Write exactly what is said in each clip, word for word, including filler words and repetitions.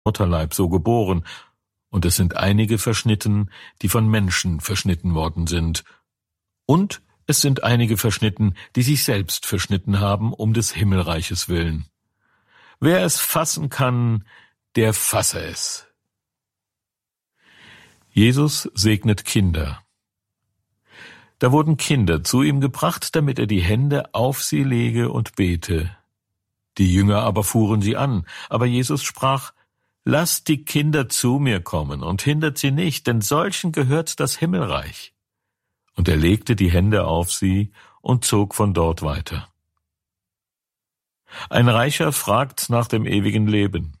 Mutterleib so geboren, und es sind einige verschnitten, die von Menschen verschnitten worden sind. Und es sind einige verschnitten, die sich selbst verschnitten haben, um des Himmelreiches willen. Wer es fassen kann, der fasse es. Jesus segnet Kinder. Da wurden Kinder zu ihm gebracht, damit er die Hände auf sie lege und bete. Die Jünger aber fuhren sie an, aber Jesus sprach: Lasst die Kinder zu mir kommen und hindert sie nicht, denn solchen gehört das Himmelreich. Und er legte die Hände auf sie und zog von dort weiter. Ein Reicher fragt nach dem ewigen Leben.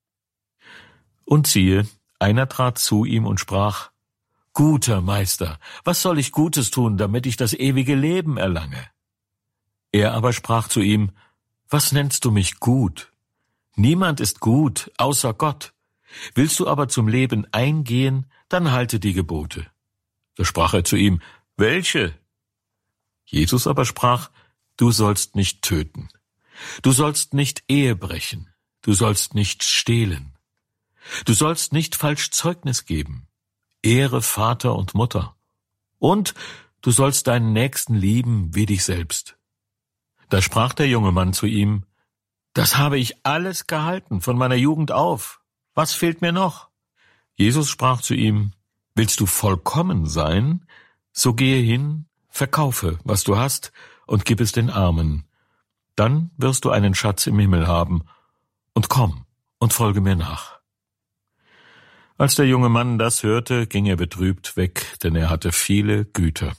Und siehe, einer trat zu ihm und sprach: Guter Meister, was soll ich Gutes tun, damit ich das ewige Leben erlange? Er aber sprach zu ihm: Was nennst du mich gut? Niemand ist gut, außer Gott. Willst du aber zum Leben eingehen, dann halte die Gebote. Da sprach er zu ihm: Welche? Jesus aber sprach: Du sollst nicht töten. Du sollst nicht Ehe brechen. Du sollst nicht stehlen. Du sollst nicht falsch Zeugnis geben. Ehre Vater und Mutter. Und du sollst deinen Nächsten lieben wie dich selbst. Da sprach der junge Mann zu ihm: Das habe ich alles gehalten, von meiner Jugend auf. Was fehlt mir noch? Jesus sprach zu ihm: Willst du vollkommen sein? So gehe hin, verkaufe, was du hast, und gib es den Armen. Dann wirst du einen Schatz im Himmel haben. Und komm und folge mir nach. Als der junge Mann das hörte, ging er betrübt weg, denn er hatte viele Güter.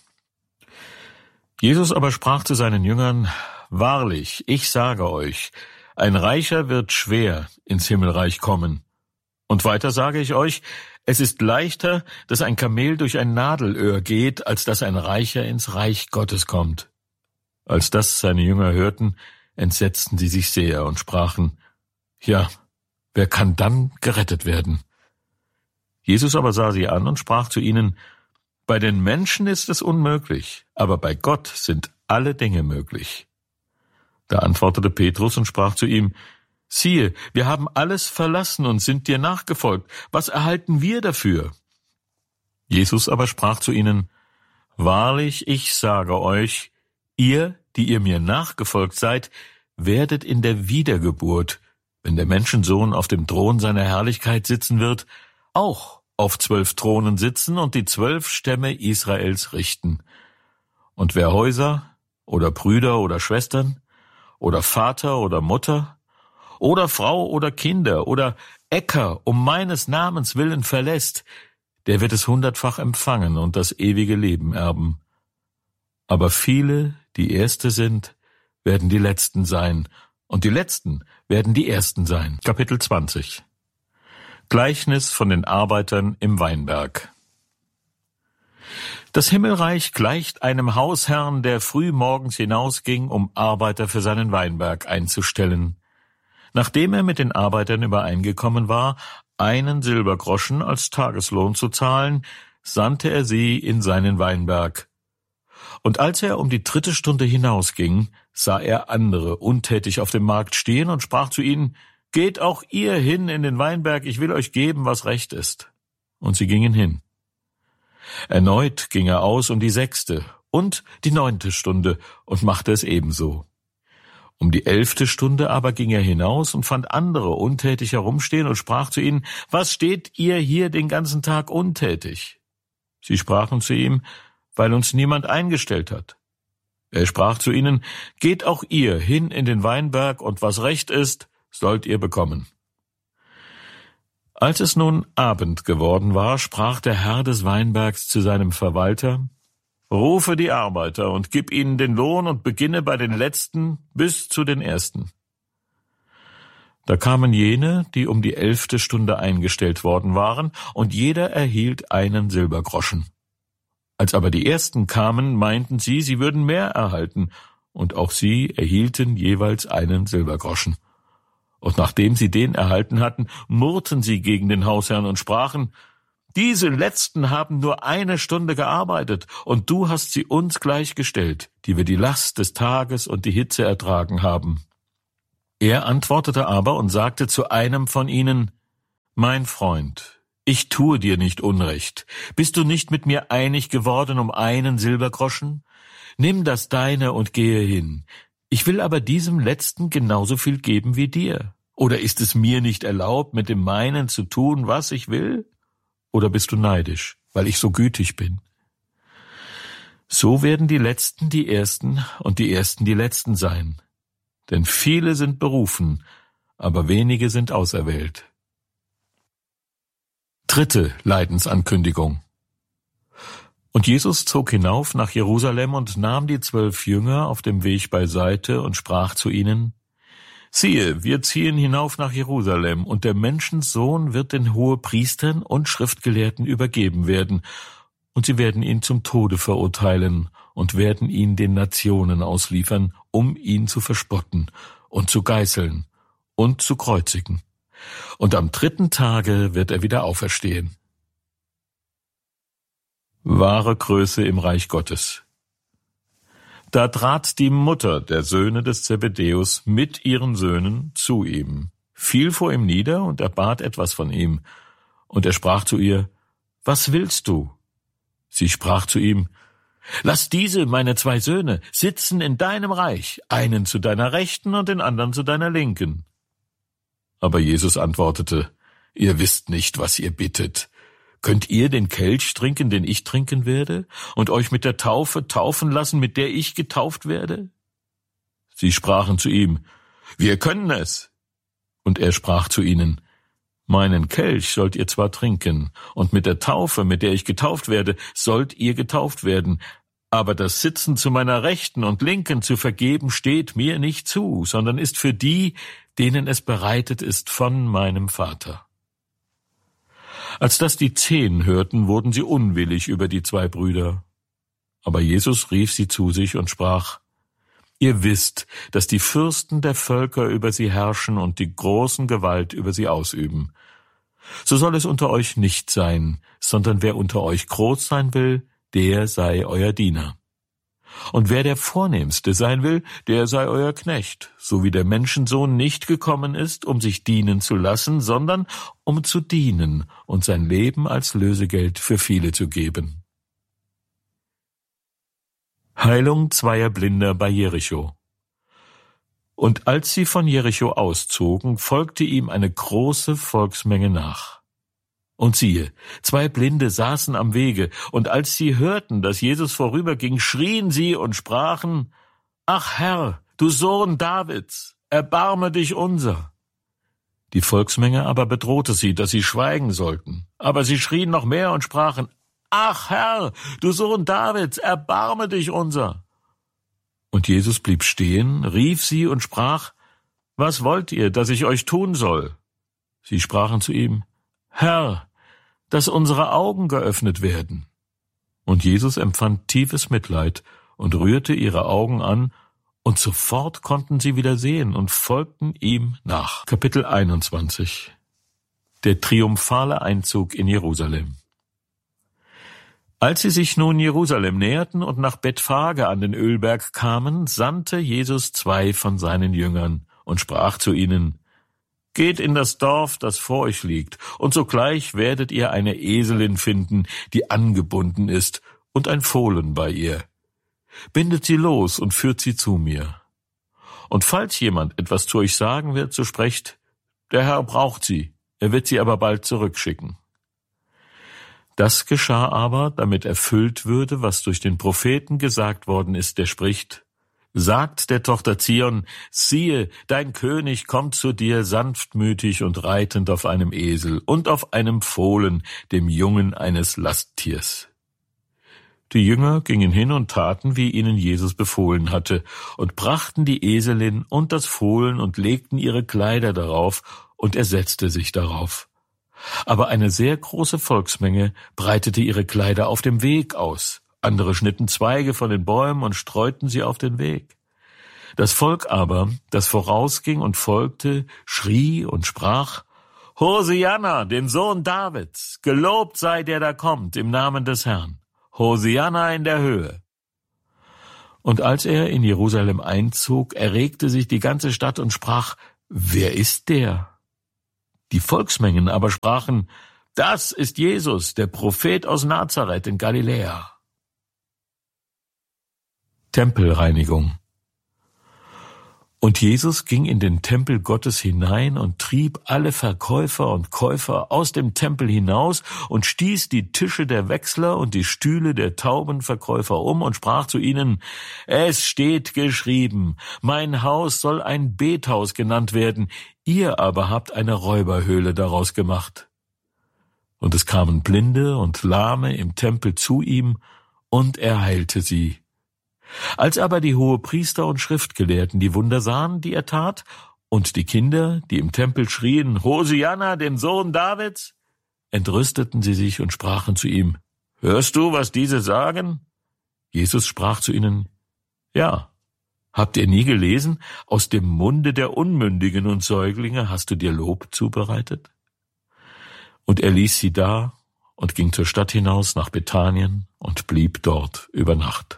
Jesus aber sprach zu seinen Jüngern: Wahrlich, ich sage euch, ein Reicher wird schwer ins Himmelreich kommen. Und weiter sage ich euch, es ist leichter, dass ein Kamel durch ein Nadelöhr geht, als dass ein Reicher ins Reich Gottes kommt. Als das seine Jünger hörten, entsetzten sie sich sehr und sprachen: Ja, wer kann dann gerettet werden? Jesus aber sah sie an und sprach zu ihnen: Bei den Menschen ist es unmöglich, aber bei Gott sind alle Dinge möglich. Da antwortete Petrus und sprach zu ihm: Siehe, wir haben alles verlassen und sind dir nachgefolgt. Was erhalten wir dafür? Jesus aber sprach zu ihnen: Wahrlich, ich sage euch, ihr, die ihr mir nachgefolgt seid, werdet in der Wiedergeburt, wenn der Menschensohn auf dem Thron seiner Herrlichkeit sitzen wird, auch auf zwölf Thronen sitzen und die zwölf Stämme Israels richten. Und wer Häuser oder Brüder oder Schwestern oder Vater oder Mutter oder Frau oder Kinder oder Äcker um meines Namens willen verlässt, der wird es hundertfach empfangen und das ewige Leben erben. Aber viele, die Erste sind, werden die Letzten sein, und die Letzten werden die Ersten sein. Kapitel zwanzig. Gleichnis von den Arbeitern im Weinberg. Das Himmelreich gleicht einem Hausherrn, der früh morgens hinausging, um Arbeiter für seinen Weinberg einzustellen. Nachdem er mit den Arbeitern übereingekommen war, einen Silbergroschen als Tageslohn zu zahlen, sandte er sie in seinen Weinberg. Und als er um die dritte Stunde hinausging, sah er andere untätig auf dem Markt stehen und sprach zu ihnen: Geht auch ihr hin in den Weinberg, ich will euch geben, was recht ist. Und sie gingen hin. Erneut ging er aus um die sechste und die neunte Stunde und machte es ebenso. Um die elfte Stunde aber ging er hinaus und fand andere untätig herumstehen und sprach zu ihnen: Was steht ihr hier den ganzen Tag untätig? Sie sprachen zu ihm: Weil uns niemand eingestellt hat. Er sprach zu ihnen: Geht auch ihr hin in den Weinberg, und was recht ist, sollt ihr bekommen. Als es nun Abend geworden war, sprach der Herr des Weinbergs zu seinem Verwalter: Rufe die Arbeiter und gib ihnen den Lohn und beginne bei den Letzten bis zu den Ersten. Da kamen jene, die um die elfte Stunde eingestellt worden waren, und jeder erhielt einen Silbergroschen. Als aber die Ersten kamen, meinten sie, sie würden mehr erhalten, und auch sie erhielten jeweils einen Silbergroschen. Und nachdem sie den erhalten hatten, murrten sie gegen den Hausherrn und sprachen: Diese Letzten haben nur eine Stunde gearbeitet, und du hast sie uns gleichgestellt, die wir die Last des Tages und die Hitze ertragen haben. Er antwortete aber und sagte zu einem von ihnen: »Mein Freund, ich tue dir nicht Unrecht. Bist du nicht mit mir einig geworden um einen Silbergroschen? Nimm das Deine und gehe hin. Ich will aber diesem Letzten genauso viel geben wie dir. Oder ist es mir nicht erlaubt, mit dem meinen zu tun, was ich will? Oder bist du neidisch, weil ich so gütig bin?« So werden die Letzten die Ersten und die Ersten die Letzten sein. Denn viele sind berufen, aber wenige sind auserwählt. Dritte Leidensankündigung. Und Jesus zog hinauf nach Jerusalem und nahm die zwölf Jünger auf dem Weg beiseite und sprach zu ihnen: »Siehe, wir ziehen hinauf nach Jerusalem, und der Menschensohn wird den Hohepriestern und Schriftgelehrten übergeben werden, und sie werden ihn zum Tode verurteilen und werden ihn den Nationen ausliefern, um ihn zu verspotten und zu geißeln und zu kreuzigen. Und am dritten Tage wird er wieder auferstehen.« Wahre Größe im Reich Gottes. Da trat die Mutter der Söhne des Zebedäus mit ihren Söhnen zu ihm, fiel vor ihm nieder und erbat etwas von ihm. Und er sprach zu ihr: »Was willst du?« Sie sprach zu ihm: »Lass diese, meine zwei Söhne, sitzen in deinem Reich, einen zu deiner Rechten und den anderen zu deiner Linken.« Aber Jesus antwortete: »Ihr wisst nicht, was ihr bittet. Könnt ihr den Kelch trinken, den ich trinken werde, und euch mit der Taufe taufen lassen, mit der ich getauft werde?« Sie sprachen zu ihm: »Wir können es.« Und er sprach zu ihnen: »Meinen Kelch sollt ihr zwar trinken, und mit der Taufe, mit der ich getauft werde, sollt ihr getauft werden, aber das Sitzen zu meiner Rechten und Linken zu vergeben steht mir nicht zu, sondern ist für die, denen es bereitet ist von meinem Vater.« Als das die Zehn hörten, wurden sie unwillig über die zwei Brüder. Aber Jesus rief sie zu sich und sprach: »Ihr wisst, dass die Fürsten der Völker über sie herrschen und die großen Gewalt über sie ausüben. So soll es unter euch nicht sein, sondern wer unter euch groß sein will, der sei euer Diener. Und wer der Vornehmste sein will, der sei euer Knecht, so wie der Menschensohn nicht gekommen ist, um sich dienen zu lassen, sondern um zu dienen und sein Leben als Lösegeld für viele zu geben.« Heilung zweier Blinder bei Jericho. Und als sie von Jericho auszogen, folgte ihm eine große Volksmenge nach. Und siehe, zwei Blinde saßen am Wege, und als sie hörten, dass Jesus vorüberging, schrien sie und sprachen: »Ach Herr, du Sohn Davids, erbarme dich unser!« Die Volksmenge aber bedrohte sie, dass sie schweigen sollten. Aber sie schrien noch mehr und sprachen: »Ach Herr, du Sohn Davids, erbarme dich unser!« Und Jesus blieb stehen, rief sie und sprach: »Was wollt ihr, dass ich euch tun soll?« Sie sprachen zu ihm: »Herr, dass unsere Augen geöffnet werden.« Und Jesus empfand tiefes Mitleid und rührte ihre Augen an, und sofort konnten sie wieder sehen und folgten ihm nach. Kapitel einundzwanzig. Der triumphale Einzug in Jerusalem. Als sie sich nun Jerusalem näherten und nach Bethphage an den Ölberg kamen, sandte Jesus zwei von seinen Jüngern und sprach zu ihnen: »Geht in das Dorf, das vor euch liegt, und sogleich werdet ihr eine Eselin finden, die angebunden ist, und ein Fohlen bei ihr. Bindet sie los und führt sie zu mir. Und falls jemand etwas zu euch sagen wird, so sprecht: Der Herr braucht sie, er wird sie aber bald zurückschicken.« Das geschah aber, damit erfüllt würde, was durch den Propheten gesagt worden ist, der spricht: »Sagt der Tochter Zion: Siehe, dein König kommt zu dir sanftmütig und reitend auf einem Esel und auf einem Fohlen, dem Jungen eines Lasttiers.« Die Jünger gingen hin und taten, wie ihnen Jesus befohlen hatte, und brachten die Eselin und das Fohlen und legten ihre Kleider darauf, und er setzte sich darauf. Aber eine sehr große Volksmenge breitete ihre Kleider auf dem Weg aus. Andere schnitten Zweige von den Bäumen und streuten sie auf den Weg. Das Volk aber, das vorausging und folgte, schrie und sprach: »Hosianna, dem Sohn Davids, gelobt sei der da kommt im Namen des Herrn. Hosianna in der Höhe.« Und als er in Jerusalem einzog, erregte sich die ganze Stadt und sprach: »Wer ist der?« Die Volksmengen aber sprachen: Das ist Jesus, der Prophet aus Nazareth in Galiläa. Tempelreinigung. Und Jesus ging in den Tempel Gottes hinein und trieb alle Verkäufer und Käufer aus dem Tempel hinaus und stieß die Tische der Wechsler und die Stühle der Taubenverkäufer um und sprach zu ihnen: Es steht geschrieben, mein Haus soll ein Bethaus genannt werden, ihr aber habt eine Räuberhöhle daraus gemacht. Und es kamen Blinde und Lahme im Tempel zu ihm, und er heilte sie. Als aber die Hohepriester und Schriftgelehrten die Wunder sahen, die er tat, und die Kinder, die im Tempel schrien, Hosianna, dem Sohn Davids, entrüsteten sie sich und sprachen zu ihm: Hörst du, was diese sagen? Jesus sprach zu ihnen: Ja, habt ihr nie gelesen, aus dem Munde der Unmündigen und Säuglinge hast du dir Lob zubereitet? Und er ließ sie da und ging zur Stadt hinaus nach Bethanien und blieb dort über Nacht.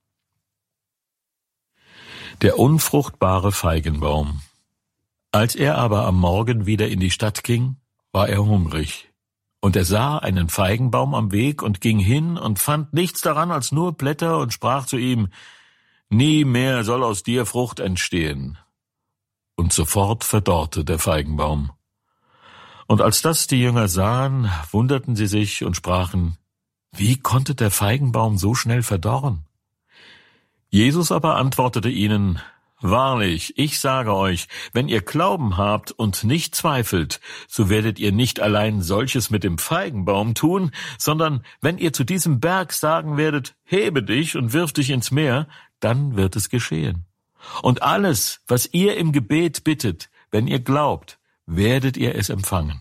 Der unfruchtbare Feigenbaum. Als er aber am Morgen wieder in die Stadt ging, war er hungrig. Und er sah einen Feigenbaum am Weg und ging hin und fand nichts daran als nur Blätter und sprach zu ihm: Nie mehr soll aus dir Frucht entstehen. Und sofort verdorrte der Feigenbaum. Und als das die Jünger sahen, wunderten sie sich und sprachen: Wie konnte der Feigenbaum so schnell verdorren? Jesus aber antwortete ihnen: Wahrlich, ich sage euch, wenn ihr Glauben habt und nicht zweifelt, so werdet ihr nicht allein solches mit dem Feigenbaum tun, sondern wenn ihr zu diesem Berg sagen werdet, hebe dich und wirf dich ins Meer, dann wird es geschehen. Und alles, was ihr im Gebet bittet, wenn ihr glaubt, werdet ihr es empfangen.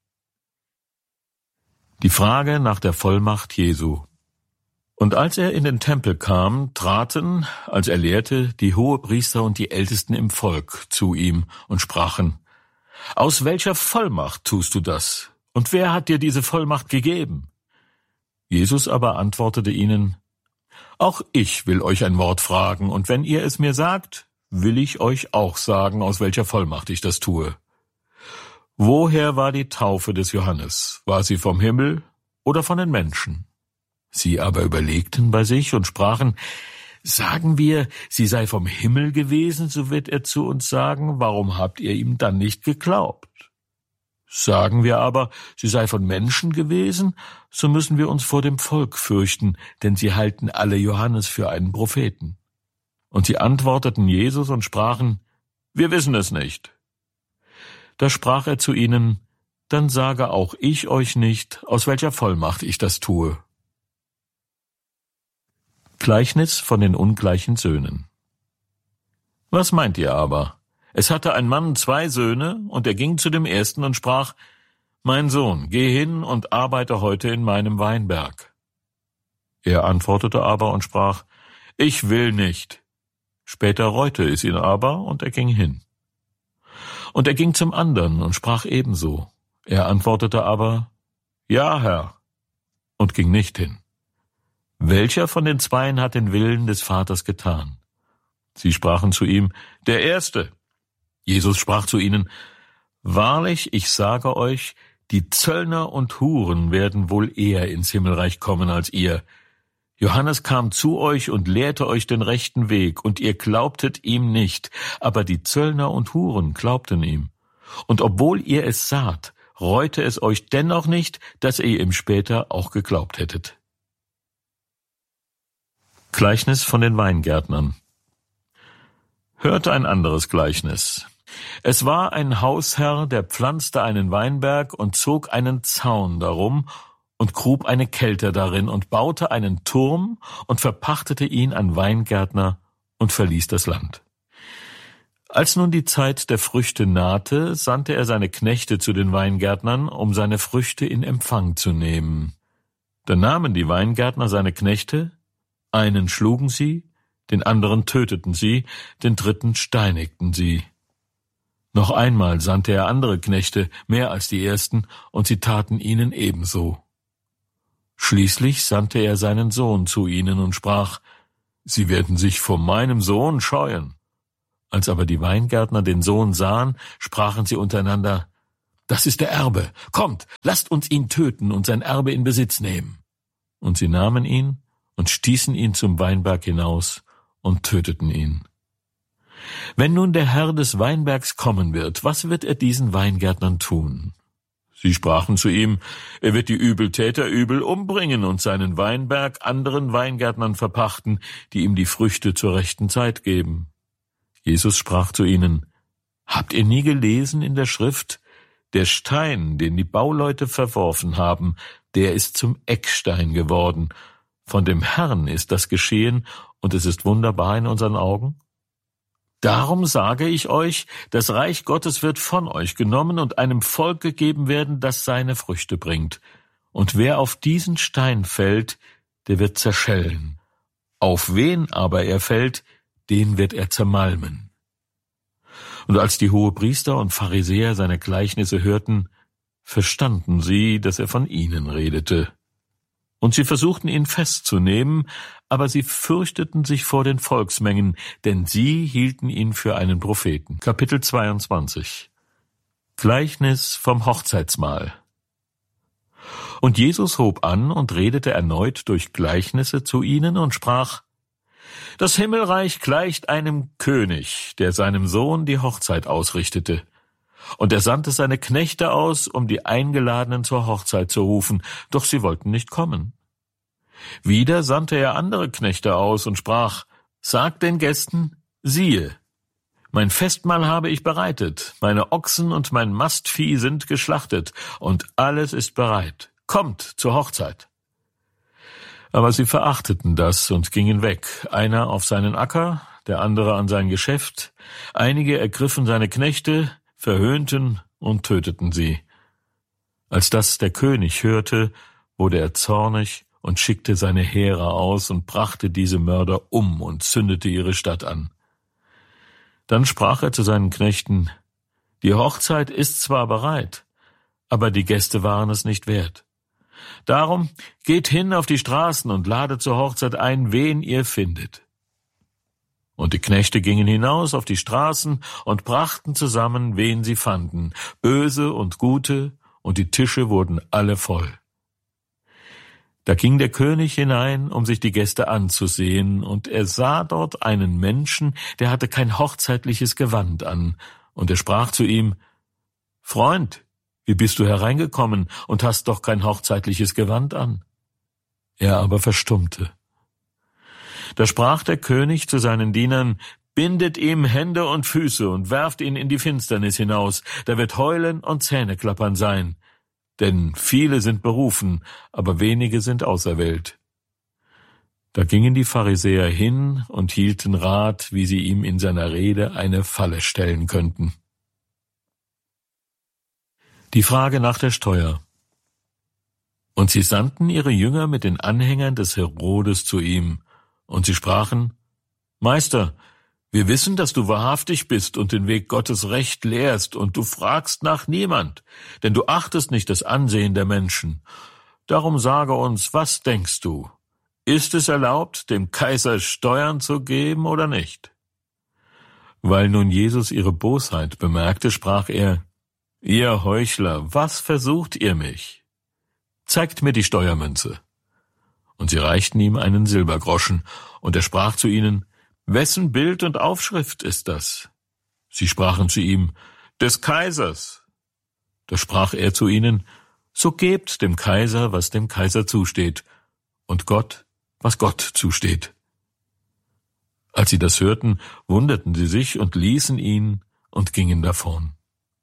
Die Frage nach der Vollmacht Jesu. Und als er in den Tempel kam, traten, als er lehrte, die Hohepriester und die Ältesten im Volk zu ihm und sprachen: Aus welcher Vollmacht tust du das? Und wer hat dir diese Vollmacht gegeben? Jesus aber antwortete ihnen: Auch ich will euch ein Wort fragen, und wenn ihr es mir sagt, will ich euch auch sagen, aus welcher Vollmacht ich das tue. Woher war die Taufe des Johannes? War sie vom Himmel oder von den Menschen? Sie aber überlegten bei sich und sprachen: Sagen wir, sie sei vom Himmel gewesen, so wird er zu uns sagen, warum habt ihr ihm dann nicht geglaubt? Sagen wir aber, sie sei von Menschen gewesen, so müssen wir uns vor dem Volk fürchten, denn sie halten alle Johannes für einen Propheten. Und sie antworteten Jesus und sprachen: Wir wissen es nicht. Da sprach er zu ihnen: Dann sage auch ich euch nicht, aus welcher Vollmacht ich das tue. Gleichnis von den ungleichen Söhnen. Was meint ihr aber? Es hatte ein Mann zwei Söhne, und er ging zu dem ersten und sprach: Mein Sohn, geh hin und arbeite heute in meinem Weinberg. Er antwortete aber und sprach: Ich will nicht. Später reute es ihn aber, und er ging hin. Und er ging zum anderen und sprach ebenso. Er antwortete aber: Ja, Herr, und ging nicht hin. Welcher von den Zweien hat den Willen des Vaters getan? Sie sprachen zu ihm: Der Erste. Jesus sprach zu ihnen: Wahrlich, ich sage euch, die Zöllner und Huren werden wohl eher ins Himmelreich kommen als ihr. Johannes kam zu euch und lehrte euch den rechten Weg, und ihr glaubtet ihm nicht, aber die Zöllner und Huren glaubten ihm. Und obwohl ihr es saht, reute es euch dennoch nicht, dass ihr ihm später auch geglaubt hättet. Gleichnis von den Weingärtnern. Hört ein anderes Gleichnis. Es war ein Hausherr, der pflanzte einen Weinberg und zog einen Zaun darum und grub eine Kelter darin und baute einen Turm und verpachtete ihn an Weingärtner und verließ das Land. Als nun die Zeit der Früchte nahte, sandte er seine Knechte zu den Weingärtnern, um seine Früchte in Empfang zu nehmen. Da nahmen die Weingärtner seine Knechte, einen schlugen sie, den anderen töteten sie, den dritten steinigten sie. Noch einmal sandte er andere Knechte, mehr als die ersten, und sie taten ihnen ebenso. Schließlich sandte er seinen Sohn zu ihnen und sprach: Sie werden sich vor meinem Sohn scheuen. Als aber die Weingärtner den Sohn sahen, sprachen sie untereinander: das ist der Erbe. Kommt, lasst uns ihn töten und sein Erbe in Besitz nehmen. Und sie nahmen ihn und stießen ihn zum Weinberg hinaus und töteten ihn. Wenn nun der Herr des Weinbergs kommen wird, was wird er diesen Weingärtnern tun? Sie sprachen zu ihm, er wird die Übeltäter übel umbringen und seinen Weinberg anderen Weingärtnern verpachten, die ihm die Früchte zur rechten Zeit geben. Jesus sprach zu ihnen, habt ihr nie gelesen in der Schrift, der Stein, den die Bauleute verworfen haben, der ist zum Eckstein geworden. Von dem Herrn ist das geschehen, und es ist wunderbar in unseren Augen? Darum sage ich euch, das Reich Gottes wird von euch genommen und einem Volk gegeben werden, das seine Früchte bringt. Und wer auf diesen Stein fällt, der wird zerschellen. Auf wen aber er fällt, den wird er zermalmen. Und als die Hohepriester und Pharisäer seine Gleichnisse hörten, verstanden sie, dass er von ihnen redete. Und sie versuchten ihn festzunehmen, aber sie fürchteten sich vor den Volksmengen, denn sie hielten ihn für einen Propheten. Kapitel zweiundzwanzig. Gleichnis vom Hochzeitsmahl. Und Jesus hob an und redete erneut durch Gleichnisse zu ihnen und sprach, das Himmelreich gleicht einem König, der seinem Sohn die Hochzeit ausrichtete. Und er sandte seine Knechte aus, um die Eingeladenen zur Hochzeit zu rufen, doch sie wollten nicht kommen. Wieder sandte er andere Knechte aus und sprach, sagt den Gästen, siehe, mein Festmahl habe ich bereitet, meine Ochsen und mein Mastvieh sind geschlachtet, und alles ist bereit. Kommt zur Hochzeit. Aber sie verachteten das und gingen weg, einer auf seinen Acker, der andere an sein Geschäft, einige ergriffen seine Knechte, verhöhnten und töteten sie. Als das der König hörte, wurde er zornig und schickte seine Heere aus und brachte diese Mörder um und zündete ihre Stadt an. Dann sprach er zu seinen Knechten, die Hochzeit ist zwar bereit, aber die Gäste waren es nicht wert. Darum geht hin auf die Straßen und ladet zur Hochzeit ein, wen ihr findet. Und die Knechte gingen hinaus auf die Straßen und brachten zusammen, wen sie fanden, Böse und Gute, und die Tische wurden alle voll. Da ging der König hinein, um sich die Gäste anzusehen, und er sah dort einen Menschen, der hatte kein hochzeitliches Gewand an, und er sprach zu ihm, Freund, wie bist du hereingekommen und hast doch kein hochzeitliches Gewand an? Er aber verstummte. Da sprach der König zu seinen Dienern, bindet ihm Hände und Füße und werft ihn in die Finsternis hinaus, da wird Heulen und Zähneklappern sein. Denn viele sind berufen, aber wenige sind auserwählt. Da gingen die Pharisäer hin und hielten Rat, wie sie ihm in seiner Rede eine Falle stellen könnten. Die Frage nach der Steuer. Und sie sandten ihre Jünger mit den Anhängern des Herodes zu ihm, und sie sprachen, Meister, wir wissen, dass du wahrhaftig bist und den Weg Gottes recht lehrst, und du fragst nach niemand, denn du achtest nicht das Ansehen der Menschen. Darum sage uns, was denkst du? Ist es erlaubt, dem Kaiser Steuern zu geben oder nicht? Weil nun Jesus ihre Bosheit bemerkte, sprach er, Ihr Heuchler, was versucht ihr mich? Zeigt mir die Steuermünze. Und sie reichten ihm einen Silbergroschen, und er sprach zu ihnen, Wessen Bild und Aufschrift ist das? Sie sprachen zu ihm, des Kaisers. Da sprach er zu ihnen, so gebt dem Kaiser, was dem Kaiser zusteht, und Gott, was Gott zusteht. Als sie das hörten, wunderten sie sich und ließen ihn und gingen davon.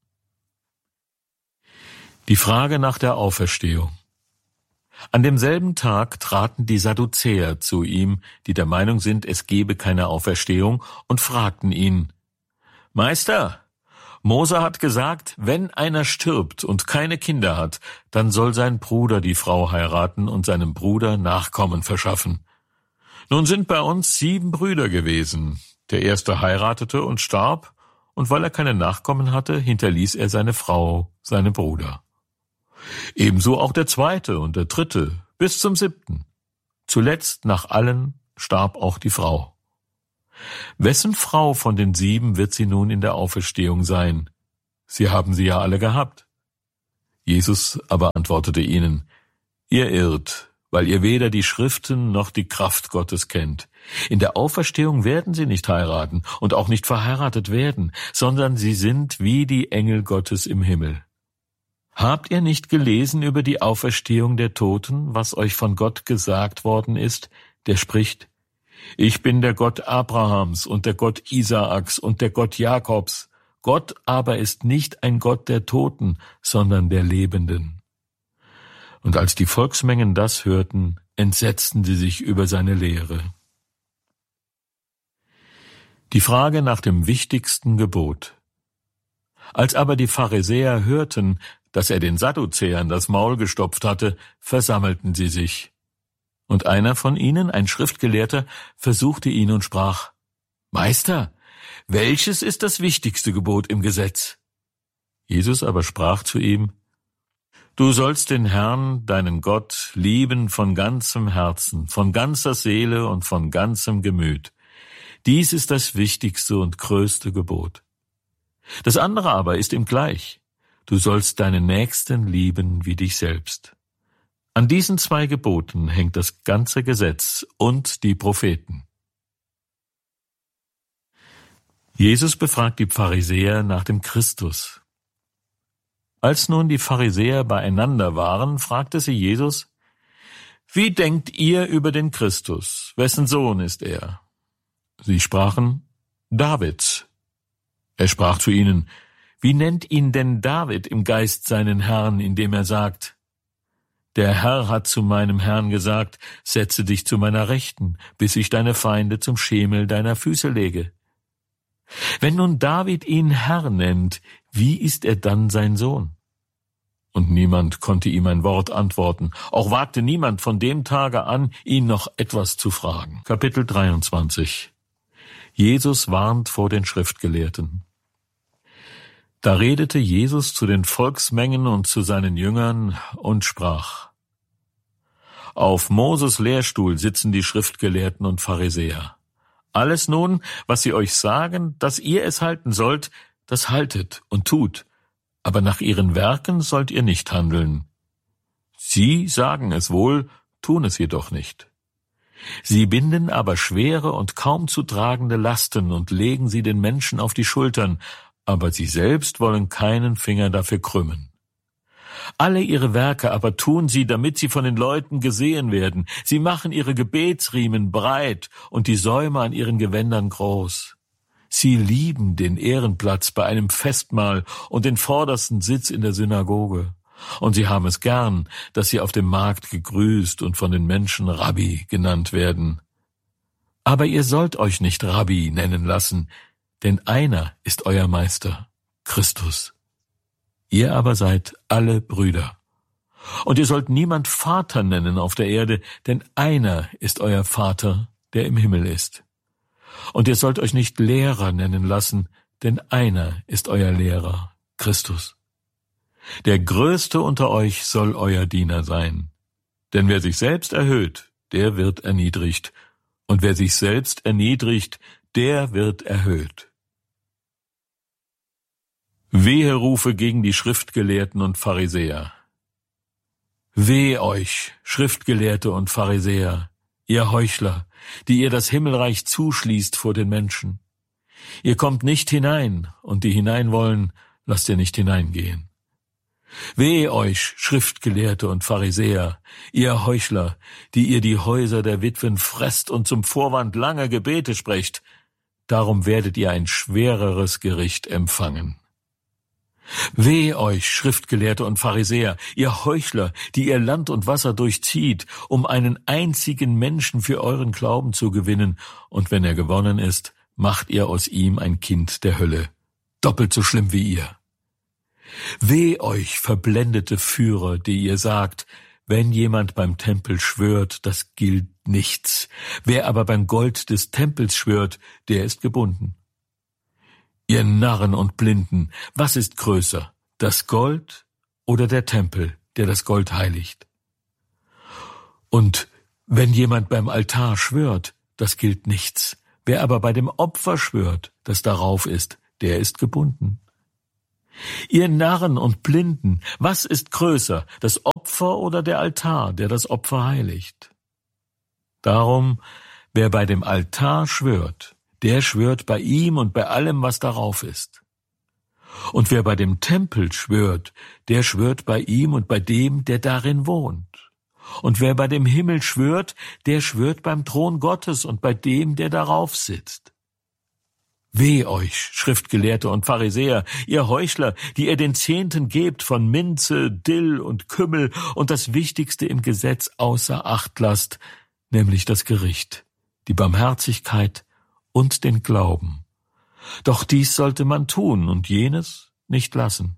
Die Frage nach der Auferstehung. An demselben Tag traten die Sadduzäer zu ihm, die der Meinung sind, es gebe keine Auferstehung, und fragten ihn, Meister, Mose hat gesagt, wenn einer stirbt und keine Kinder hat, dann soll sein Bruder die Frau heiraten und seinem Bruder Nachkommen verschaffen. Nun sind bei uns sieben Brüder gewesen. Der erste heiratete und starb, und weil er keine Nachkommen hatte, hinterließ er seine Frau, seinem Bruder. Ebenso auch der zweite und der dritte, bis zum siebten. Zuletzt nach allen starb auch die Frau. Wessen Frau von den sieben wird sie nun in der Auferstehung sein? Sie haben sie ja alle gehabt. Jesus aber antwortete ihnen: Ihr irrt, weil ihr weder die Schriften noch die Kraft Gottes kennt. In der Auferstehung werden sie nicht heiraten und auch nicht verheiratet werden, sondern sie sind wie die Engel Gottes im Himmel. Habt ihr nicht gelesen über die Auferstehung der Toten, was euch von Gott gesagt worden ist, der spricht: Ich bin der Gott Abrahams und der Gott Isaaks und der Gott Jakobs. Gott aber ist nicht ein Gott der Toten, sondern der Lebenden. Und als die Volksmengen das hörten, entsetzten sie sich über seine Lehre. Die Frage nach dem wichtigsten Gebot. Als aber die Pharisäer hörten, dass er den Sadduzäern das Maul gestopft hatte, versammelten sie sich. Und einer von ihnen, ein Schriftgelehrter, versuchte ihn und sprach: Meister, welches ist das wichtigste Gebot im Gesetz? Jesus aber sprach zu ihm: Du sollst den Herrn, deinen Gott, lieben von ganzem Herzen, von ganzer Seele und von ganzem Gemüt. Dies ist das wichtigste und größte Gebot. Das andere aber ist ihm gleich: Du sollst deinen Nächsten lieben wie dich selbst. An diesen zwei Geboten hängt das ganze Gesetz und die Propheten. Jesus befragt die Pharisäer nach dem Christus. Als nun die Pharisäer beieinander waren, fragte sie Jesus: Wie denkt ihr über den Christus? Wessen Sohn ist er? Sie sprachen: Davids. Er sprach zu ihnen: Wie nennt ihn denn David im Geist seinen Herrn, indem er sagt: Der Herr hat zu meinem Herrn gesagt, setze dich zu meiner Rechten, bis ich deine Feinde zum Schemel deiner Füße lege. Wenn nun David ihn Herr nennt, wie ist er dann sein Sohn? Und niemand konnte ihm ein Wort antworten, auch wagte niemand von dem Tage an, ihn noch etwas zu fragen. Kapitel dreiundzwanzig. Jesus warnt vor den Schriftgelehrten. Da redete Jesus zu den Volksmengen und zu seinen Jüngern und sprach: Auf Moses Lehrstuhl sitzen die Schriftgelehrten und Pharisäer. Alles nun, was sie euch sagen, dass ihr es halten sollt, das haltet und tut, aber nach ihren Werken sollt ihr nicht handeln. Sie sagen es wohl, tun es jedoch nicht. Sie binden aber schwere und kaum zu tragende Lasten und legen sie den Menschen auf die Schultern, aber sie selbst wollen keinen Finger dafür krümmen. Alle ihre Werke aber tun sie, damit sie von den Leuten gesehen werden. Sie machen ihre Gebetsriemen breit und die Säume an ihren Gewändern groß. Sie lieben den Ehrenplatz bei einem Festmahl und den vordersten Sitz in der Synagoge. Und sie haben es gern, dass sie auf dem Markt gegrüßt und von den Menschen Rabbi genannt werden. Aber ihr sollt euch nicht Rabbi nennen lassen, denn einer ist euer Meister, Christus. Ihr aber seid alle Brüder. Und ihr sollt niemand Vater nennen auf der Erde, denn einer ist euer Vater, der im Himmel ist. Und ihr sollt euch nicht Lehrer nennen lassen, denn einer ist euer Lehrer, Christus. Der Größte unter euch soll euer Diener sein. Denn wer sich selbst erhöht, der wird erniedrigt. Und wer sich selbst erniedrigt, der wird erhöht. Weherufe gegen die Schriftgelehrten und Pharisäer. Weh euch, Schriftgelehrte und Pharisäer, ihr Heuchler, die ihr das Himmelreich zuschließt vor den Menschen. Ihr kommt nicht hinein, und die hinein wollen, lasst ihr nicht hineingehen. Weh euch, Schriftgelehrte und Pharisäer, ihr Heuchler, die ihr die Häuser der Witwen fresst und zum Vorwand lange Gebete sprecht, darum werdet ihr ein schwereres Gericht empfangen. Weh euch, Schriftgelehrte und Pharisäer, ihr Heuchler, die ihr Land und Wasser durchzieht, um einen einzigen Menschen für euren Glauben zu gewinnen, und wenn er gewonnen ist, macht ihr aus ihm ein Kind der Hölle, doppelt so schlimm wie ihr. Weh euch, verblendete Führer, die ihr sagt, wenn jemand beim Tempel schwört, das gilt nichts. Wer aber beim Gold des Tempels schwört, der ist gebunden. Ihr Narren und Blinden, was ist größer, das Gold oder der Tempel, der das Gold heiligt? Und wenn jemand beim Altar schwört, das gilt nichts. Wer aber bei dem Opfer schwört, das darauf ist, der ist gebunden. Ihr Narren und Blinden, was ist größer, das Opfer oder der Altar, der das Opfer heiligt? Darum, wer bei dem Altar schwört, der schwört bei ihm und bei allem, was darauf ist. Und wer bei dem Tempel schwört, der schwört bei ihm und bei dem, der darin wohnt. Und wer bei dem Himmel schwört, der schwört beim Thron Gottes und bei dem, der darauf sitzt. Weh euch, Schriftgelehrte und Pharisäer, ihr Heuchler, die ihr den Zehnten gebt von Minze, Dill und Kümmel und das Wichtigste im Gesetz außer Acht lasst, nämlich das Gericht, die Barmherzigkeit und den Glauben. Doch dies sollte man tun und jenes nicht lassen.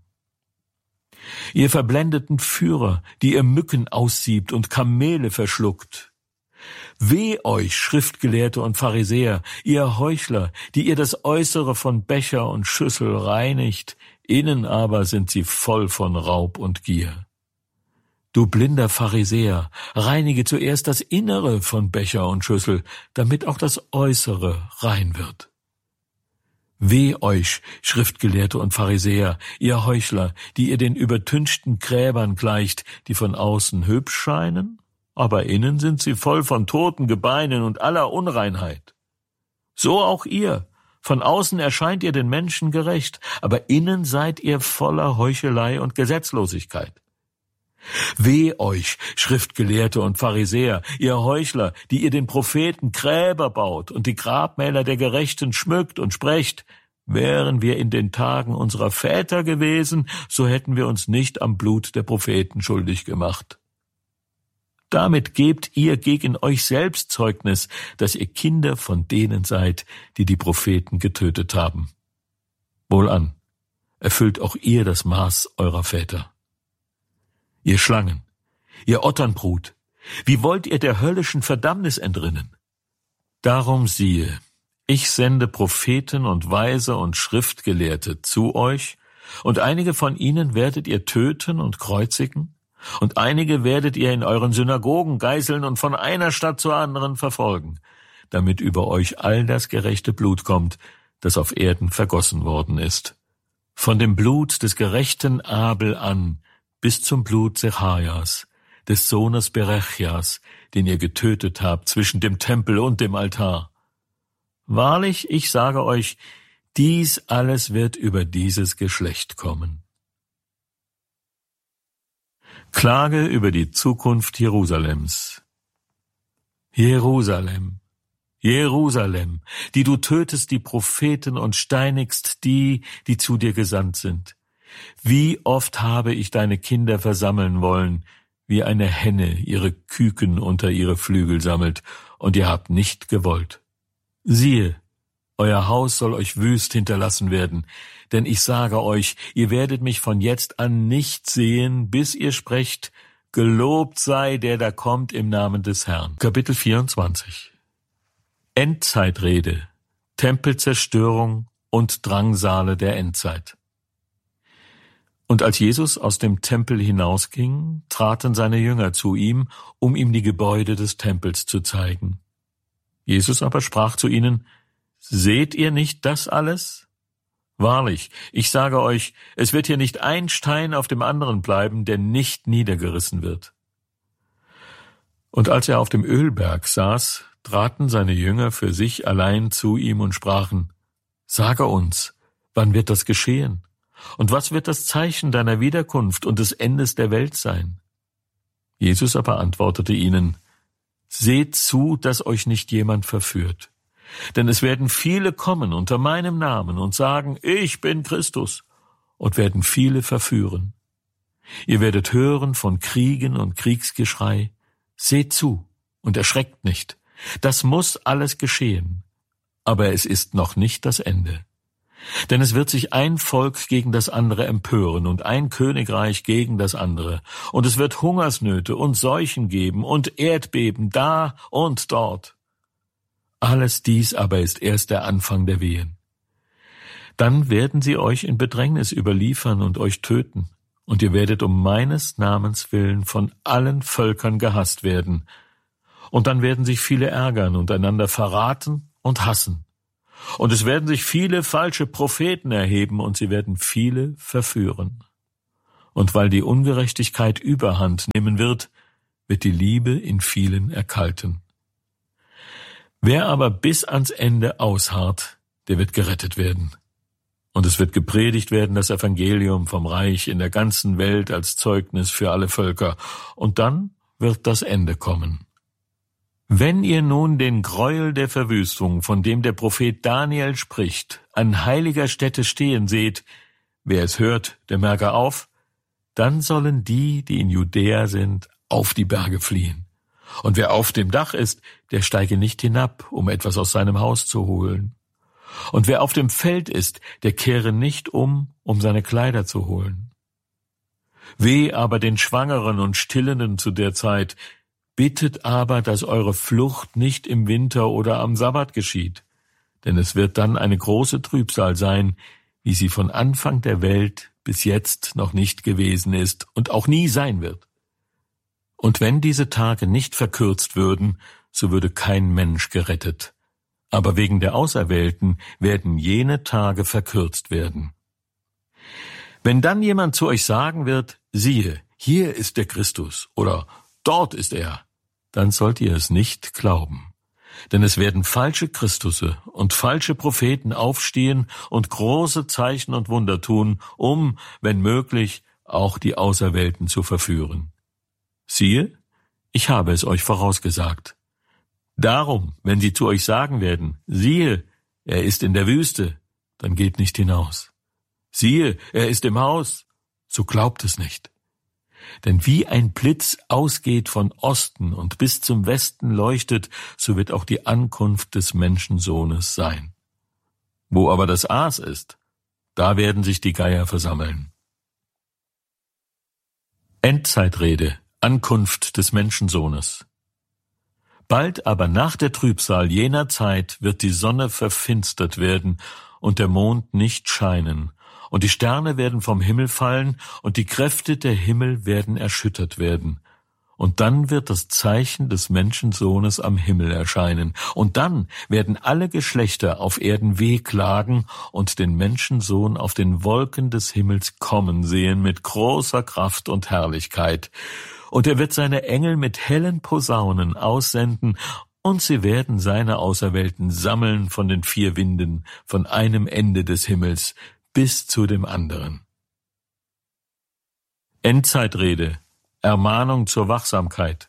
Ihr verblendeten Führer, die ihr Mücken aussiebt und Kamele verschluckt. Weh euch, Schriftgelehrte und Pharisäer, ihr Heuchler, die ihr das Äußere von Becher und Schüssel reinigt, innen aber sind sie voll von Raub und Gier. Du blinder Pharisäer, reinige zuerst das Innere von Becher und Schüssel, damit auch das Äußere rein wird. Weh euch, Schriftgelehrte und Pharisäer, ihr Heuchler, die ihr den übertünchten Gräbern gleicht, die von außen hübsch scheinen, aber innen sind sie voll von toten Gebeinen und aller Unreinheit. So auch ihr, von außen erscheint ihr den Menschen gerecht, aber innen seid ihr voller Heuchelei und Gesetzlosigkeit. Weh euch, Schriftgelehrte und Pharisäer, ihr Heuchler, die ihr den Propheten Gräber baut und die Grabmäler der Gerechten schmückt und sprecht, wären wir in den Tagen unserer Väter gewesen, so hätten wir uns nicht am Blut der Propheten schuldig gemacht. Damit gebt ihr gegen euch selbst Zeugnis, dass ihr Kinder von denen seid, die die Propheten getötet haben. Wohlan, erfüllt auch ihr das Maß eurer Väter. Ihr Schlangen, ihr Otternbrut, wie wollt ihr der höllischen Verdammnis entrinnen? Darum siehe, ich sende Propheten und Weise und Schriftgelehrte zu euch, und einige von ihnen werdet ihr töten und kreuzigen, und einige werdet ihr in euren Synagogen geißeln und von einer Stadt zur anderen verfolgen, damit über euch all das gerechte Blut kommt, das auf Erden vergossen worden ist. Von dem Blut des gerechten Abel an bis zum Blut Zecharias, des Sohnes Berechias, den ihr getötet habt zwischen dem Tempel und dem Altar. Wahrlich, ich sage euch, dies alles wird über dieses Geschlecht kommen. Klage über die Zukunft Jerusalems. Jerusalem, Jerusalem, die du tötest die Propheten und steinigst die, die zu dir gesandt sind. Wie oft habe ich deine Kinder versammeln wollen, wie eine Henne ihre Küken unter ihre Flügel sammelt, und ihr habt nicht gewollt. Siehe, euer Haus soll euch wüst hinterlassen werden, denn ich sage euch, ihr werdet mich von jetzt an nicht sehen, bis ihr sprecht, gelobt sei der da kommt im Namen des Herrn. Kapitel vierundzwanzig. Endzeitrede, Tempelzerstörung und Drangsale der Endzeit. Und als Jesus aus dem Tempel hinausging, traten seine Jünger zu ihm, um ihm die Gebäude des Tempels zu zeigen. Jesus aber sprach zu ihnen: Seht ihr nicht das alles? Wahrlich, ich sage euch, es wird hier nicht ein Stein auf dem anderen bleiben, der nicht niedergerissen wird. Und als er auf dem Ölberg saß, traten seine Jünger für sich allein zu ihm und sprachen: Sage uns, wann wird das geschehen? Und was wird das Zeichen deiner Wiederkunft und des Endes der Welt sein? Jesus aber antwortete ihnen: Seht zu, dass euch nicht jemand verführt. Denn es werden viele kommen unter meinem Namen und sagen, ich bin Christus, und werden viele verführen. Ihr werdet hören von Kriegen und Kriegsgeschrei. Seht zu und erschreckt nicht. Das muss alles geschehen. Aber es ist noch nicht das Ende. Denn es wird sich ein Volk gegen das andere empören und ein Königreich gegen das andere. Und es wird Hungersnöte und Seuchen geben und Erdbeben da und dort. Alles dies aber ist erst der Anfang der Wehen. Dann werden sie euch in Bedrängnis überliefern und euch töten. Und ihr werdet um meines Namens willen von allen Völkern gehasst werden. Und dann werden sich viele ärgern und einander verraten und hassen. Und es werden sich viele falsche Propheten erheben, und sie werden viele verführen. Und weil die Ungerechtigkeit Überhand nehmen wird, wird die Liebe in vielen erkalten. Wer aber bis ans Ende ausharrt, der wird gerettet werden. Und es wird gepredigt werden, das Evangelium vom Reich in der ganzen Welt als Zeugnis für alle Völker. Und dann wird das Ende kommen. Wenn ihr nun den Gräuel der Verwüstung, von dem der Prophet Daniel spricht, an heiliger Stätte stehen seht, wer es hört, der merke auf, dann sollen die, die in Judäa sind, auf die Berge fliehen. Und wer auf dem Dach ist, der steige nicht hinab, um etwas aus seinem Haus zu holen. Und wer auf dem Feld ist, der kehre nicht um, um seine Kleider zu holen. Weh aber den Schwangeren und Stillenden zu der Zeit, bittet aber, dass eure Flucht nicht im Winter oder am Sabbat geschieht, denn es wird dann eine große Trübsal sein, wie sie von Anfang der Welt bis jetzt noch nicht gewesen ist und auch nie sein wird. Und wenn diese Tage nicht verkürzt würden, so würde kein Mensch gerettet. Aber wegen der Auserwählten werden jene Tage verkürzt werden. Wenn dann jemand zu euch sagen wird, siehe, hier ist der Christus oder dort ist er, dann sollt ihr es nicht glauben. Denn es werden falsche Christusse und falsche Propheten aufstehen und große Zeichen und Wunder tun, um, wenn möglich, auch die Auserwählten zu verführen. Siehe, ich habe es euch vorausgesagt. Darum, wenn sie zu euch sagen werden, siehe, er ist in der Wüste, dann geht nicht hinaus. Siehe, er ist im Haus, so glaubt es nicht. Denn wie ein Blitz ausgeht von Osten und bis zum Westen leuchtet, so wird auch die Ankunft des Menschensohnes sein. Wo aber das Aas ist, da werden sich die Geier versammeln. Endzeitrede, Ankunft des Menschensohnes. Bald aber nach der Trübsal jener Zeit wird die Sonne verfinstert werden und der Mond nicht scheinen, und die Sterne werden vom Himmel fallen, und die Kräfte der Himmel werden erschüttert werden. Und dann wird das Zeichen des Menschensohnes am Himmel erscheinen. Und dann werden alle Geschlechter auf Erden wehklagen und den Menschensohn auf den Wolken des Himmels kommen sehen mit großer Kraft und Herrlichkeit. Und er wird seine Engel mit hellen Posaunen aussenden, und sie werden seine Auserwählten sammeln von den vier Winden, von einem Ende des Himmels bis zu dem anderen. Endzeitrede, Ermahnung zur Wachsamkeit.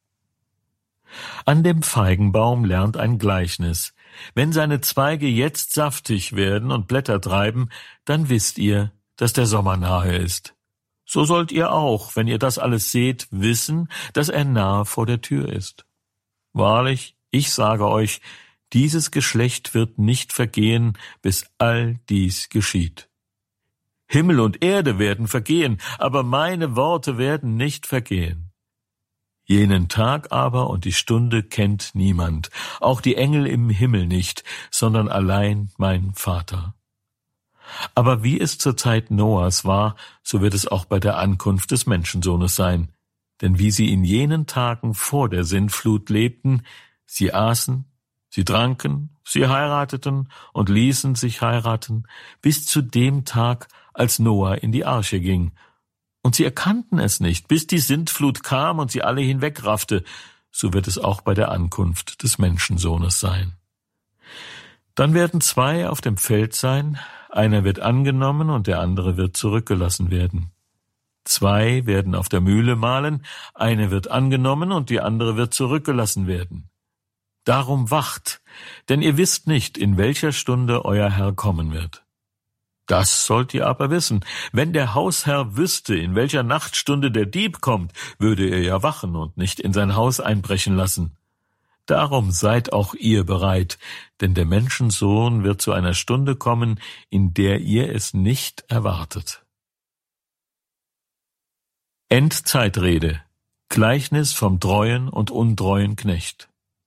An dem Feigenbaum lernt ein Gleichnis. Wenn seine Zweige jetzt saftig werden und Blätter treiben, dann wisst ihr, dass der Sommer nahe ist. So sollt ihr auch, wenn ihr das alles seht, wissen, dass er nahe vor der Tür ist. Wahrlich, ich sage euch, dieses Geschlecht wird nicht vergehen, bis all dies geschieht. Himmel und Erde werden vergehen, aber meine Worte werden nicht vergehen. Jenen Tag aber und die Stunde kennt niemand, auch die Engel im Himmel nicht, sondern allein mein Vater. Aber wie es zur Zeit Noahs war, so wird es auch bei der Ankunft des Menschensohnes sein. Denn wie sie in jenen Tagen vor der Sintflut lebten, sie aßen, sie tranken, sie heirateten und ließen sich heiraten, bis zu dem Tag, als Noah in die Arche ging. Und sie erkannten es nicht, bis die Sintflut kam und sie alle hinwegraffte, so wird es auch bei der Ankunft des Menschensohnes sein. Dann werden zwei auf dem Feld sein, einer wird angenommen und der andere wird zurückgelassen werden. Zwei werden auf der Mühle mahlen, eine wird angenommen und die andere wird zurückgelassen werden. Darum wacht, denn ihr wisst nicht, in welcher Stunde euer Herr kommen wird. Das sollt ihr aber wissen. Wenn der Hausherr wüsste, in welcher Nachtstunde der Dieb kommt, würde er ja wachen und nicht in sein Haus einbrechen lassen. Darum seid auch ihr bereit, denn der Menschensohn wird zu einer Stunde kommen, in der ihr es nicht erwartet. Endzeitrede, Gleichnis vom treuen und untreuen Knecht.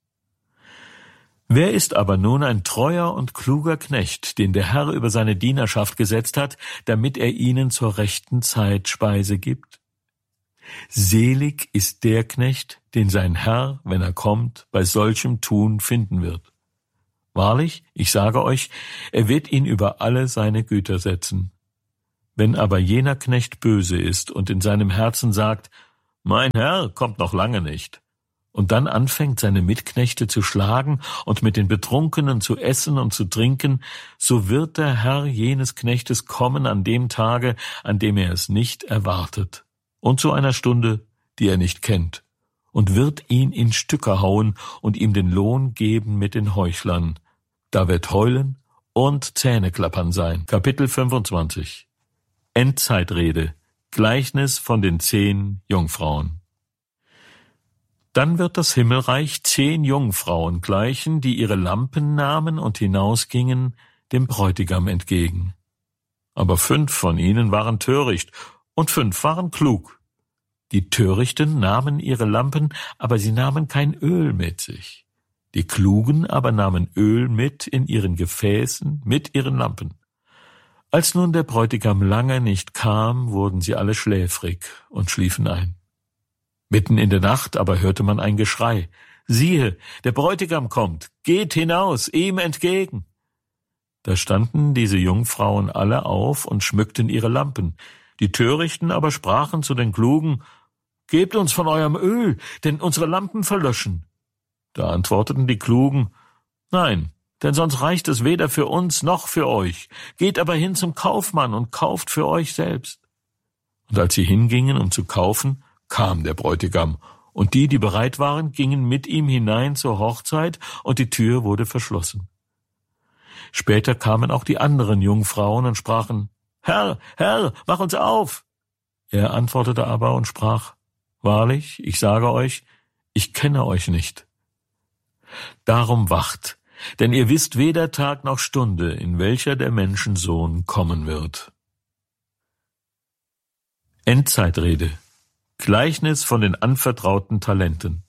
Wer ist aber nun ein treuer und kluger Knecht, den der Herr über seine Dienerschaft gesetzt hat, damit er ihnen zur rechten Zeit Speise gibt? Selig ist der Knecht, den sein Herr, wenn er kommt, bei solchem Tun finden wird. Wahrlich, ich sage euch, er wird ihn über alle seine Güter setzen. Wenn aber jener Knecht böse ist und in seinem Herzen sagt, mein Herr kommt noch lange nicht, und dann anfängt, seine Mitknechte zu schlagen und mit den Betrunkenen zu essen und zu trinken, so wird der Herr jenes Knechtes kommen an dem Tage, an dem er es nicht erwartet, und zu einer Stunde, die er nicht kennt, und wird ihn in Stücke hauen und ihm den Lohn geben mit den Heuchlern. Da wird Heulen und Zähneklappern sein. Kapitel fünfundzwanzig. Endzeitrede. Gleichnis von den zehn Jungfrauen. Dann wird das Himmelreich zehn Jungfrauen gleichen, die ihre Lampen nahmen und hinausgingen dem Bräutigam entgegen. Aber fünf von ihnen waren töricht und fünf waren klug. Die Törichten nahmen ihre Lampen, aber sie nahmen kein Öl mit sich. Die Klugen aber nahmen Öl mit in ihren Gefäßen, mit ihren Lampen. Als nun der Bräutigam lange nicht kam, wurden sie alle schläfrig und schliefen ein. Mitten in der Nacht aber hörte man ein Geschrei. Siehe, der Bräutigam kommt, geht hinaus, ihm entgegen. Da standen diese Jungfrauen alle auf und schmückten ihre Lampen. Die Törichten aber sprachen zu den Klugen, Gebt uns von eurem Öl, denn unsere Lampen verlöschen. Da antworteten die Klugen, Nein, denn sonst reicht es weder für uns noch für euch. Geht aber hin zum Kaufmann und kauft für euch selbst. Und als sie hingingen, um zu kaufen, kam der Bräutigam, und die, die bereit waren, gingen mit ihm hinein zur Hochzeit, und die Tür wurde verschlossen. Später kamen auch die anderen Jungfrauen und sprachen, Herr, Herr, mach uns auf! Er antwortete aber und sprach, Wahrlich, ich sage euch, ich kenne euch nicht. Darum wacht, denn ihr wisst weder Tag noch Stunde, in welcher der Menschensohn kommen wird. Endzeitrede. Gleichnis von den anvertrauten Talenten.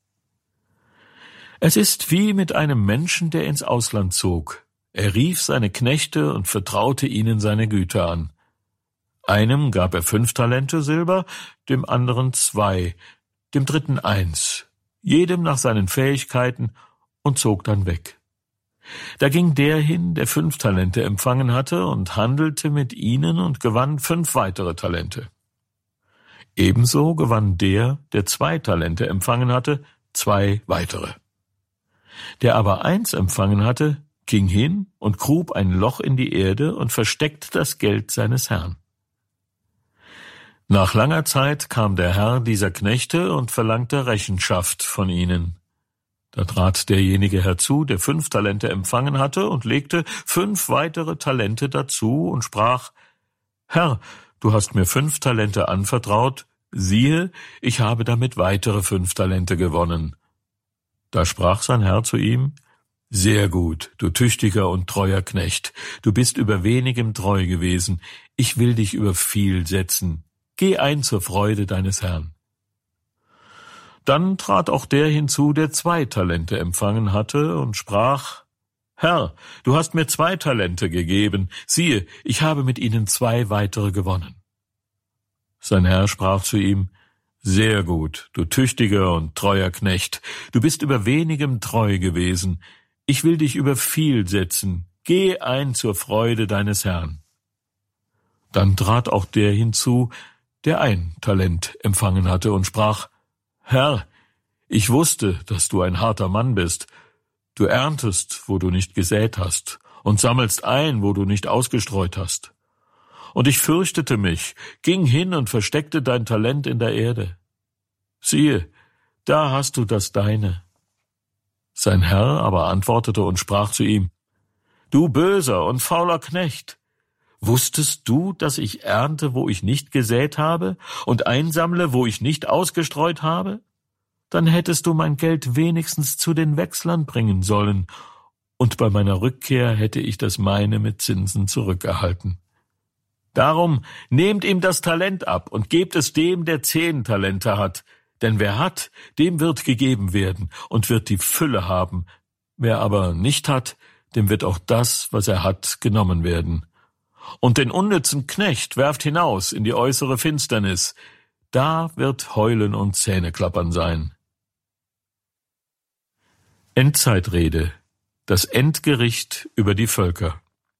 Es ist wie mit einem Menschen, der ins Ausland zog. Er rief seine Knechte und vertraute ihnen seine Güter an. Einem gab er fünf Talente Silber, dem anderen zwei, dem dritten eins, jedem nach seinen Fähigkeiten, und zog dann weg. Da ging der hin, der fünf Talente empfangen hatte, und handelte mit ihnen und gewann fünf weitere Talente. Ebenso gewann der, der zwei Talente empfangen hatte, zwei weitere. Der aber eins empfangen hatte, ging hin und grub ein Loch in die Erde und versteckte das Geld seines Herrn. Nach langer Zeit kam der Herr dieser Knechte und verlangte Rechenschaft von ihnen. Da trat derjenige herzu, der fünf Talente empfangen hatte, und legte fünf weitere Talente dazu und sprach, Herr, du hast mir fünf Talente anvertraut, siehe, ich habe damit weitere fünf Talente gewonnen. Da sprach sein Herr zu ihm, Sehr gut, du tüchtiger und treuer Knecht, du bist über wenigem treu gewesen, ich will dich über viel setzen. Geh ein zur Freude deines Herrn. Dann trat auch der hinzu, der zwei Talente empfangen hatte, und sprach, Herr, du hast mir zwei Talente gegeben, siehe, ich habe mit ihnen zwei weitere gewonnen. Sein Herr sprach zu ihm, Sehr gut, du tüchtiger und treuer Knecht, du bist über wenigem treu gewesen, ich will dich über viel setzen, geh ein zur Freude deines Herrn. Dann trat auch der hinzu, der ein Talent empfangen hatte, und sprach, Herr, ich wusste, dass du ein harter Mann bist. Du erntest, wo du nicht gesät hast, und sammelst ein, wo du nicht ausgestreut hast. Und ich fürchtete mich, ging hin und versteckte dein Talent in der Erde. Siehe, da hast du das Deine. Sein Herr aber antwortete und sprach zu ihm, Du böser und fauler Knecht, wusstest du, dass ich ernte, wo ich nicht gesät habe, und einsammle, wo ich nicht ausgestreut habe? Dann hättest du mein Geld wenigstens zu den Wechslern bringen sollen, und bei meiner Rückkehr hätte ich das meine mit Zinsen zurückerhalten. Darum nehmt ihm das Talent ab und gebt es dem, der zehn Talente hat, denn wer hat, dem wird gegeben werden und wird die Fülle haben. Wer aber nicht hat, dem wird auch das, was er hat, genommen werden. Und den unnützen Knecht werft hinaus in die äußere Finsternis. Da wird Heulen und Zähneklappern sein. Endzeitrede. das Endgericht über die Völker.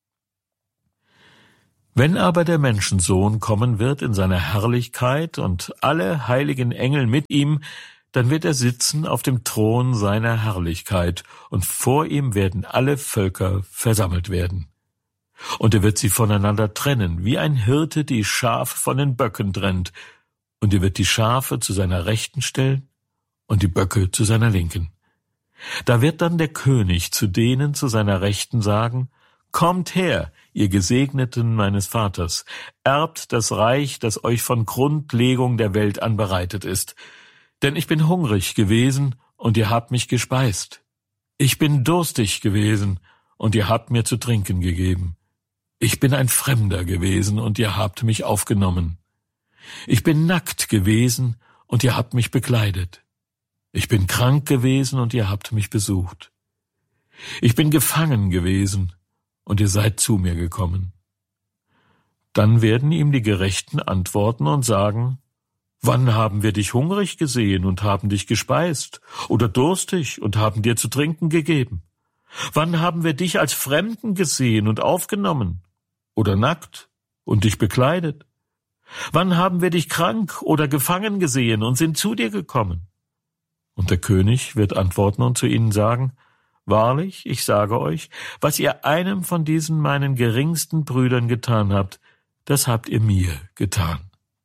Wenn aber der Menschensohn kommen wird in seiner Herrlichkeit und alle heiligen Engel mit ihm, dann wird er sitzen auf dem Thron seiner Herrlichkeit, und vor ihm werden alle Völker versammelt werden. Und er wird sie voneinander trennen, wie ein Hirte die Schafe von den Böcken trennt, und er wird die Schafe zu seiner Rechten stellen und die Böcke zu seiner Linken. Da wird dann der König zu denen zu seiner Rechten sagen: Kommt her, ihr Gesegneten meines Vaters, erbt das Reich, das euch von Grundlegung der Welt an bereitet ist. Denn ich bin hungrig gewesen, und ihr habt mich gespeist. Ich bin durstig gewesen, und ihr habt mir zu trinken gegeben. Ich bin ein Fremder gewesen, und ihr habt mich aufgenommen. Ich bin nackt gewesen, und ihr habt mich bekleidet. Ich bin krank gewesen, und ihr habt mich besucht. Ich bin gefangen gewesen, und ihr seid zu mir gekommen. Dann werden ihm die Gerechten antworten und sagen: Wann haben wir dich hungrig gesehen und haben dich gespeist, oder durstig und haben dir zu trinken gegeben? Wann haben wir dich als Fremden gesehen und aufgenommen, oder nackt und dich bekleidet? Wann haben wir dich krank oder gefangen gesehen und sind zu dir gekommen? Und der König wird antworten und zu ihnen sagen: Wahrlich, ich sage euch, was ihr einem von diesen meinen geringsten Brüdern getan habt, das habt ihr mir getan.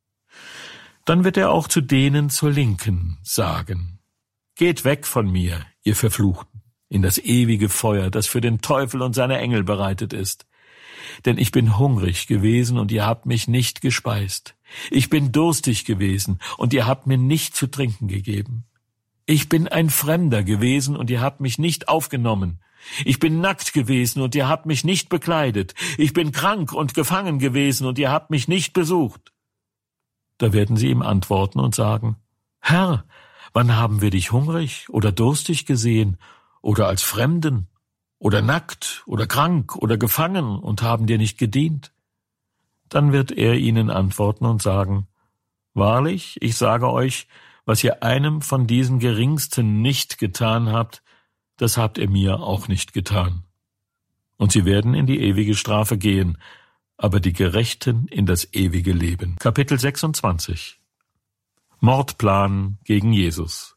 Dann wird er auch zu denen zur Linken sagen: Geht weg von mir, ihr Verfluchten, in das ewige Feuer, das für den Teufel und seine Engel bereitet ist. Denn ich bin hungrig gewesen, und ihr habt mich nicht gespeist. Ich bin durstig gewesen, und ihr habt mir nicht zu trinken gegeben. Ich bin ein Fremder gewesen, und ihr habt mich nicht aufgenommen. Ich bin nackt gewesen, und ihr habt mich nicht bekleidet. Ich bin krank und gefangen gewesen, und ihr habt mich nicht besucht. Da werden sie ihm antworten und sagen: Herr, wann haben wir dich hungrig oder durstig gesehen, oder als Fremden, oder nackt, oder krank, oder gefangen, und haben dir nicht gedient? Dann wird er ihnen antworten und sagen: Wahrlich, ich sage euch, was ihr einem von diesen Geringsten nicht getan habt, das habt ihr mir auch nicht getan. Und sie werden in die ewige Strafe gehen, aber die Gerechten in das ewige Leben. Kapitel sechsundzwanzig. Mordplan gegen Jesus.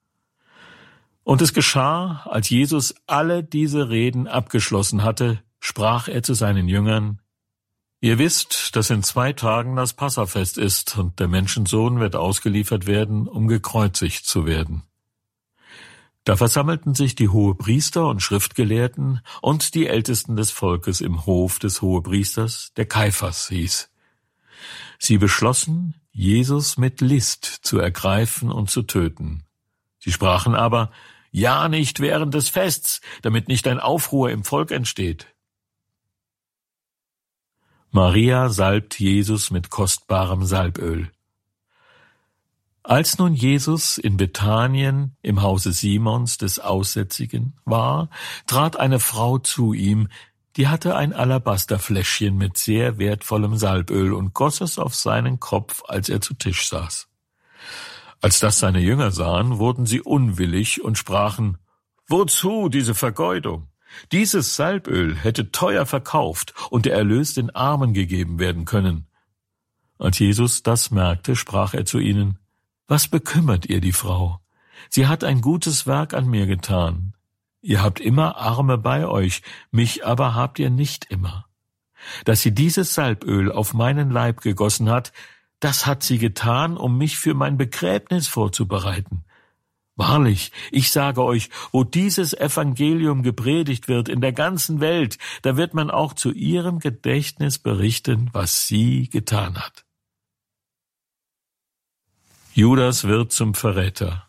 Und es geschah, als Jesus alle diese Reden abgeschlossen hatte, sprach er zu seinen Jüngern: Ihr wisst, dass in zwei Tagen das Passafest ist, und der Menschensohn wird ausgeliefert werden, um gekreuzigt zu werden. Da versammelten sich die Hohepriester und Schriftgelehrten und die Ältesten des Volkes im Hof des Hohepriesters, der Kaiphas hieß. Sie beschlossen, Jesus mit List zu ergreifen und zu töten. Sie sprachen aber: Ja, nicht während des Fests, damit nicht ein Aufruhr im Volk entsteht. Maria salbt Jesus mit kostbarem Salböl. Als nun Jesus in Bethanien im Hause Simons des Aussätzigen war, trat eine Frau zu ihm, die hatte ein Alabasterfläschchen mit sehr wertvollem Salböl und goss es auf seinen Kopf, als er zu Tisch saß. Als das seine Jünger sahen, wurden sie unwillig und sprachen: Wozu diese Vergeudung? Dieses Salböl hätte teuer verkauft und der Erlös den Armen gegeben werden können. Als Jesus das merkte, sprach er zu ihnen: Was bekümmert ihr die Frau? Sie hat ein gutes Werk an mir getan. Ihr habt immer Arme bei euch, mich aber habt ihr nicht immer. Dass sie dieses Salböl auf meinen Leib gegossen hat, das hat sie getan, um mich für mein Begräbnis vorzubereiten. Wahrlich, ich sage euch, wo dieses Evangelium gepredigt wird in der ganzen Welt, da wird man auch zu ihrem Gedächtnis berichten, was sie getan hat. Judas wird zum Verräter.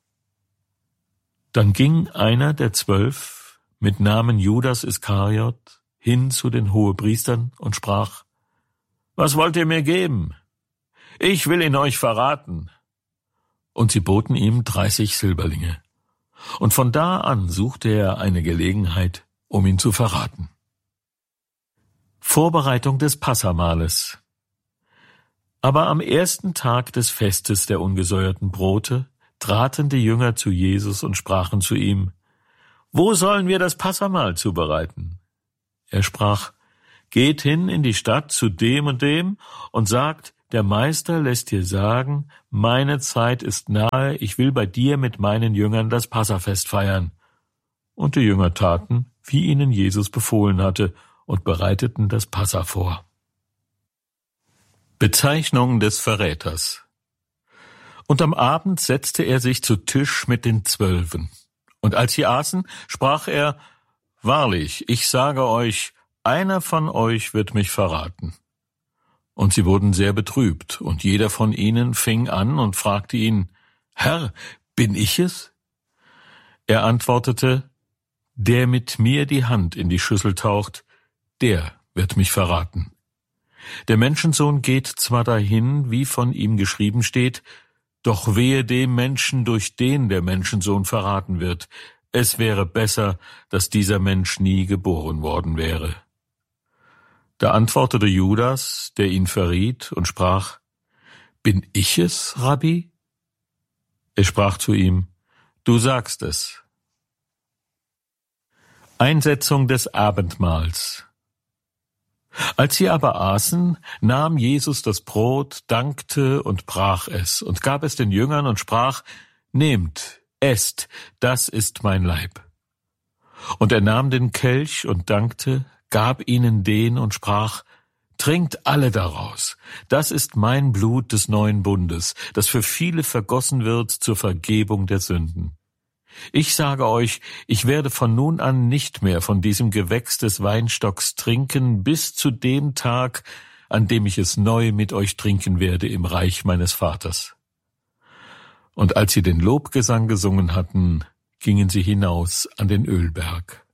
Dann ging einer der Zwölf mit Namen Judas Iskariot hin zu den Hohepriestern und sprach: Was wollt ihr mir geben? Ich will ihn euch verraten. Und sie boten ihm dreißig Silberlinge. Und von da an suchte er eine Gelegenheit, um ihn zu verraten. Vorbereitung des Passamahles. Aber am ersten Tag des Festes der ungesäuerten Brote traten die Jünger zu Jesus und sprachen zu ihm: wo sollen wir das Passahmahl zubereiten? Er sprach, geht hin in die Stadt zu dem und dem und sagt, der Meister lässt dir sagen, meine Zeit ist nahe, ich will bei dir mit meinen Jüngern das Passafest feiern. Und die Jünger taten, wie ihnen Jesus befohlen hatte, und bereiteten das Passa vor. Bezeichnung des Verräters. Und am Abend setzte er sich zu Tisch mit den Zwölfen. Und als sie aßen, sprach er, wahrlich, ich sage euch, einer von euch wird mich verraten. Und sie wurden sehr betrübt, und jeder von ihnen fing an und fragte ihn, Herr, bin ich es? Er antwortete, der mit mir die Hand in die Schüssel taucht, der wird mich verraten. Der Menschensohn geht zwar dahin, wie von ihm geschrieben steht, doch wehe dem Menschen, durch den der Menschensohn verraten wird. Es wäre besser, dass dieser Mensch nie geboren worden wäre. Da antwortete Judas, der ihn verriet, und sprach, bin ich es, Rabbi? Er sprach zu ihm, du sagst es. Einsetzung des Abendmahls. Als sie aber aßen, nahm Jesus das Brot, dankte und brach es und gab es den Jüngern und sprach, nehmt, esst, das ist mein Leib. Und er nahm den Kelch und dankte, gab ihnen den und sprach, trinkt alle daraus, das ist mein Blut des neuen Bundes, das für viele vergossen wird zur Vergebung der Sünden. Ich sage euch, ich werde von nun an nicht mehr von diesem Gewächs des Weinstocks trinken, bis zu dem Tag, an dem ich es neu mit euch trinken werde im Reich meines Vaters. Und als sie den Lobgesang gesungen hatten, gingen sie hinaus an den Ölberg.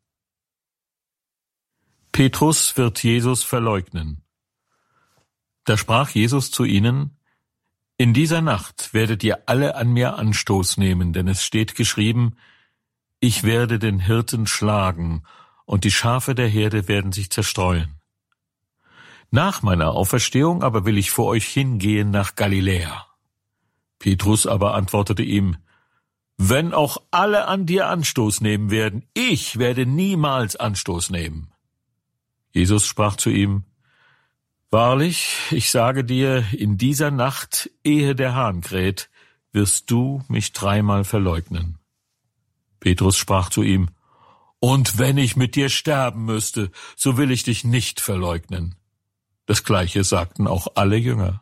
Petrus wird Jesus verleugnen. Da sprach Jesus zu ihnen, in dieser Nacht werdet ihr alle an mir Anstoß nehmen, denn es steht geschrieben, ich werde den Hirten schlagen, und die Schafe der Herde werden sich zerstreuen. Nach meiner Auferstehung aber will ich vor euch hingehen nach Galiläa. Petrus aber antwortete ihm, wenn auch alle an dir Anstoß nehmen werden, ich werde niemals Anstoß nehmen. Jesus sprach zu ihm, wahrlich, ich sage dir, in dieser Nacht, ehe der Hahn kräht, wirst du mich dreimal verleugnen. Petrus sprach zu ihm, und wenn ich mit dir sterben müsste, so will ich dich nicht verleugnen. Das Gleiche sagten auch alle Jünger.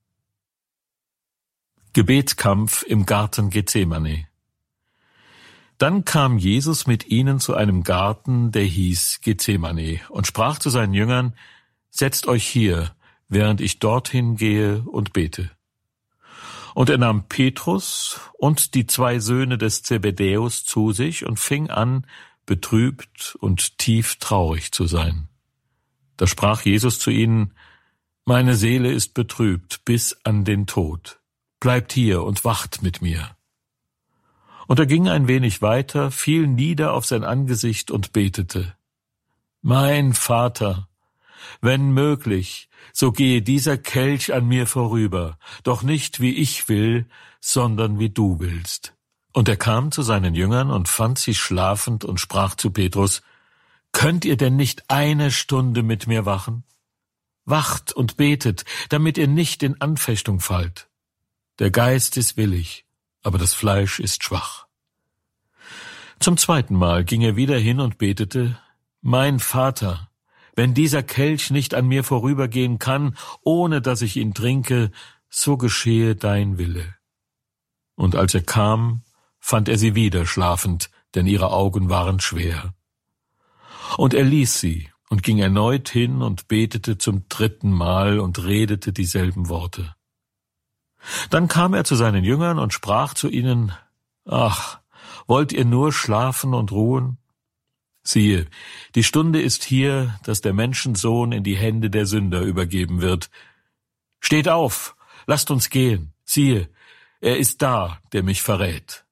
Gebetskampf im Garten Gethsemane. Dann kam Jesus mit ihnen zu einem Garten, der hieß Gethsemane, und sprach zu seinen Jüngern, setzt euch hier, während ich dorthin gehe und bete. Und er nahm Petrus und die zwei Söhne des Zebedäus zu sich und fing an, betrübt und tief traurig zu sein. Da sprach Jesus zu ihnen, meine Seele ist betrübt bis an den Tod. Bleibt hier und wacht mit mir. Und er ging ein wenig weiter, fiel nieder auf sein Angesicht und betete, mein Vater, wenn möglich, so gehe dieser Kelch an mir vorüber, doch nicht wie ich will, sondern wie du willst. Und er kam zu seinen Jüngern und fand sie schlafend und sprach zu Petrus, könnt ihr denn nicht eine Stunde mit mir wachen? Wacht und betet, damit ihr nicht in Anfechtung fallt. Der Geist ist willig, aber das Fleisch ist schwach. Zum zweiten Mal ging er wieder hin und betete, mein Vater, wenn dieser Kelch nicht an mir vorübergehen kann, ohne dass ich ihn trinke, so geschehe dein Wille. Und als er kam, fand er sie wieder schlafend, denn ihre Augen waren schwer. Und er ließ sie und ging erneut hin und betete zum dritten Mal und redete dieselben Worte. Dann kam er zu seinen Jüngern und sprach zu ihnen, ach, wollt ihr nur schlafen und ruhen? Siehe, die Stunde ist hier, dass der Menschensohn in die Hände der Sünder übergeben wird. Steht auf, lasst uns gehen. Siehe, er ist da, der mich verrät.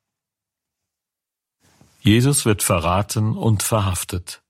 Jesus wird verraten und verhaftet.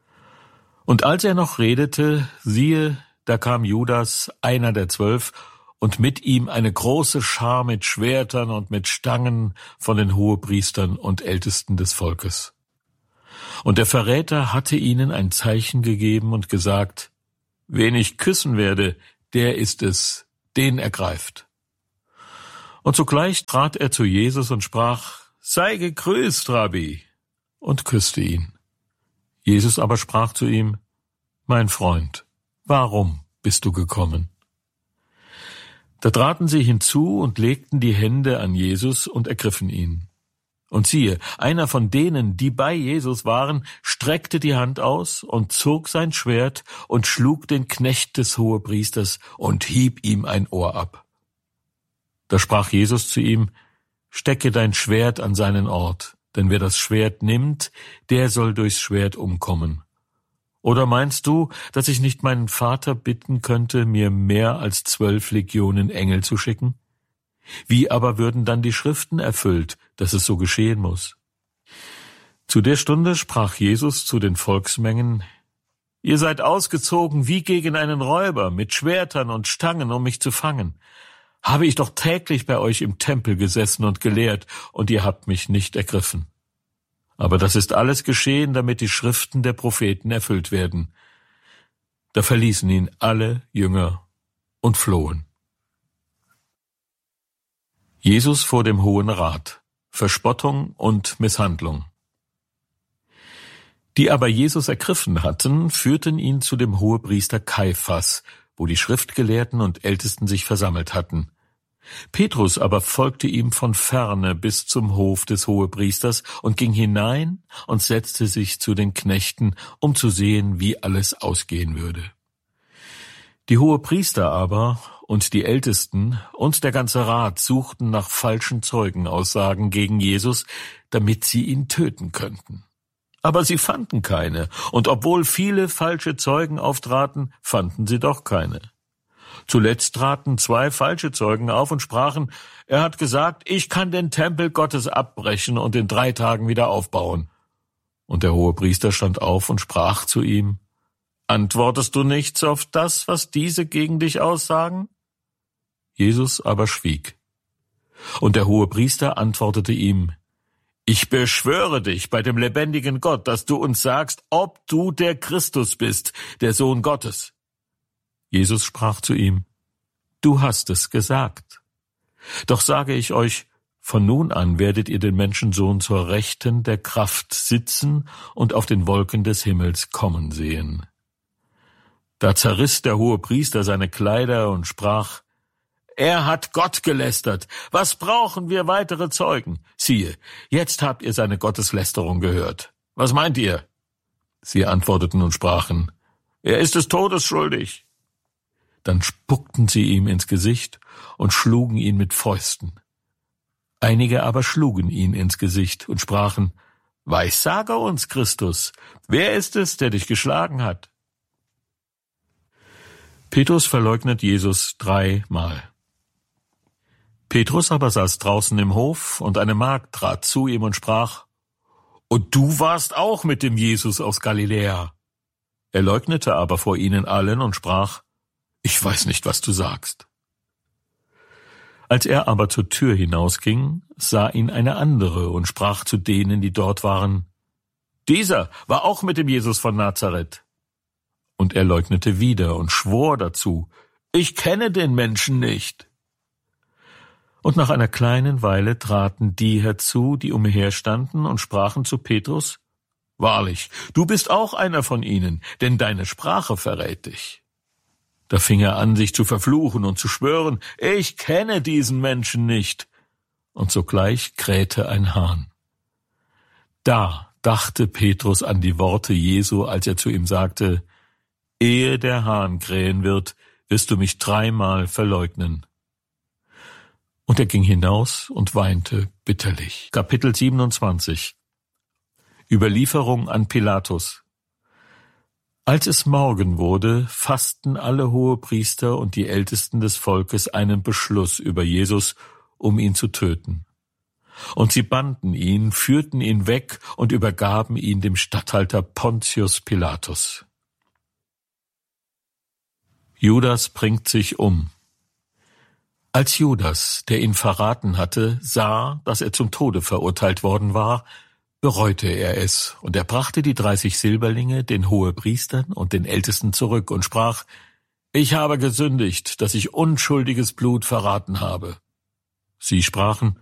Und als er noch redete, siehe, da kam Judas, einer der Zwölf, und mit ihm eine große Schar mit Schwertern und mit Stangen von den Hohepriestern und Ältesten des Volkes. Und der Verräter hatte ihnen ein Zeichen gegeben und gesagt, wen ich küssen werde, der ist es, den ergreift. Und sogleich trat er zu Jesus und sprach, sei gegrüßt, Rabbi, und küsste ihn. Jesus aber sprach zu ihm, mein Freund, warum bist du gekommen? Da traten sie hinzu und legten die Hände an Jesus und ergriffen ihn. Und siehe, einer von denen, die bei Jesus waren, streckte die Hand aus und zog sein Schwert und schlug den Knecht des Hohepriesters und hieb ihm ein Ohr ab. Da sprach Jesus zu ihm, stecke dein Schwert an seinen Ort, denn wer das Schwert nimmt, der soll durchs Schwert umkommen. Oder meinst du, dass ich nicht meinen Vater bitten könnte, mir mehr als zwölf Legionen Engel zu schicken? Wie aber würden dann die Schriften erfüllt, dass es so geschehen muss? Zu der Stunde sprach Jesus zu den Volksmengen, ihr seid ausgezogen wie gegen einen Räuber, mit Schwertern und Stangen, um mich zu fangen. Habe ich doch täglich bei euch im Tempel gesessen und gelehrt, und ihr habt mich nicht ergriffen. Aber das ist alles geschehen, damit die Schriften der Propheten erfüllt werden. Da verließen ihn alle Jünger und flohen. Jesus vor dem Hohen Rat, Verspottung und Misshandlung. Die aber Jesus ergriffen hatten, führten ihn zu dem Hohepriester Kaiphas, wo die Schriftgelehrten und Ältesten sich versammelt hatten. Petrus aber folgte ihm von ferne bis zum Hof des Hohepriesters und ging hinein und setzte sich zu den Knechten, um zu sehen, wie alles ausgehen würde. Die Hohepriester aber und die Ältesten und der ganze Rat suchten nach falschen Zeugenaussagen gegen Jesus, damit sie ihn töten könnten. Aber sie fanden keine, und obwohl viele falsche Zeugen auftraten, fanden sie doch keine. Zuletzt traten zwei falsche Zeugen auf und sprachen, er hat gesagt, ich kann den Tempel Gottes abbrechen und in drei Tagen wieder aufbauen. Und der Hohepriester stand auf und sprach zu ihm, antwortest du nichts auf das, was diese gegen dich aussagen? Jesus aber schwieg. Und der Hohepriester antwortete ihm, ich beschwöre dich bei dem lebendigen Gott, dass du uns sagst, ob du der Christus bist, der Sohn Gottes. Jesus sprach zu ihm, du hast es gesagt. Doch sage ich euch, von nun an werdet ihr den Menschensohn zur Rechten der Kraft sitzen und auf den Wolken des Himmels kommen sehen. Da zerriss der Hohepriester seine Kleider und sprach, er hat Gott gelästert. Was brauchen wir weitere Zeugen? Siehe, jetzt habt ihr seine Gotteslästerung gehört. Was meint ihr? Sie antworteten und sprachen, er ist des Todes schuldig. Dann spuckten sie ihm ins Gesicht und schlugen ihn mit Fäusten. Einige aber schlugen ihn ins Gesicht und sprachen, weissage uns, Christus, wer ist es, der dich geschlagen hat? Petrus verleugnet Jesus dreimal. Petrus aber saß draußen im Hof, und eine Magd trat zu ihm und sprach, und du warst auch mit dem Jesus aus Galiläa. Er leugnete aber vor ihnen allen und sprach, ich weiß nicht, was du sagst. Als er aber zur Tür hinausging, sah ihn eine andere und sprach zu denen, die dort waren, dieser war auch mit dem Jesus von Nazareth. Und er leugnete wieder und schwor dazu, ich kenne den Menschen nicht. Und nach einer kleinen Weile traten die herzu, die umherstanden, und sprachen zu Petrus, wahrlich, du bist auch einer von ihnen, denn deine Sprache verrät dich. Da fing er an, sich zu verfluchen und zu schwören, ich kenne diesen Menschen nicht. Und sogleich krähte ein Hahn. Da dachte Petrus an die Worte Jesu, als er zu ihm sagte, ehe der Hahn krähen wird, wirst du mich dreimal verleugnen. Und er ging hinaus und weinte bitterlich. Kapitel siebenundzwanzig. Überlieferung an Pilatus. Als es Morgen wurde, fassten alle Hohepriester und die Ältesten des Volkes einen Beschluss über Jesus, um ihn zu töten. Und sie banden ihn, führten ihn weg und übergaben ihn dem Statthalter Pontius Pilatus. Judas bringt sich um. Als Judas, der ihn verraten hatte, sah, dass er zum Tode verurteilt worden war, bereute er es, und er brachte die dreißig Silberlinge den Hohepriestern und den Ältesten zurück und sprach: Ich habe gesündigt, dass ich unschuldiges Blut verraten habe. Sie sprachen: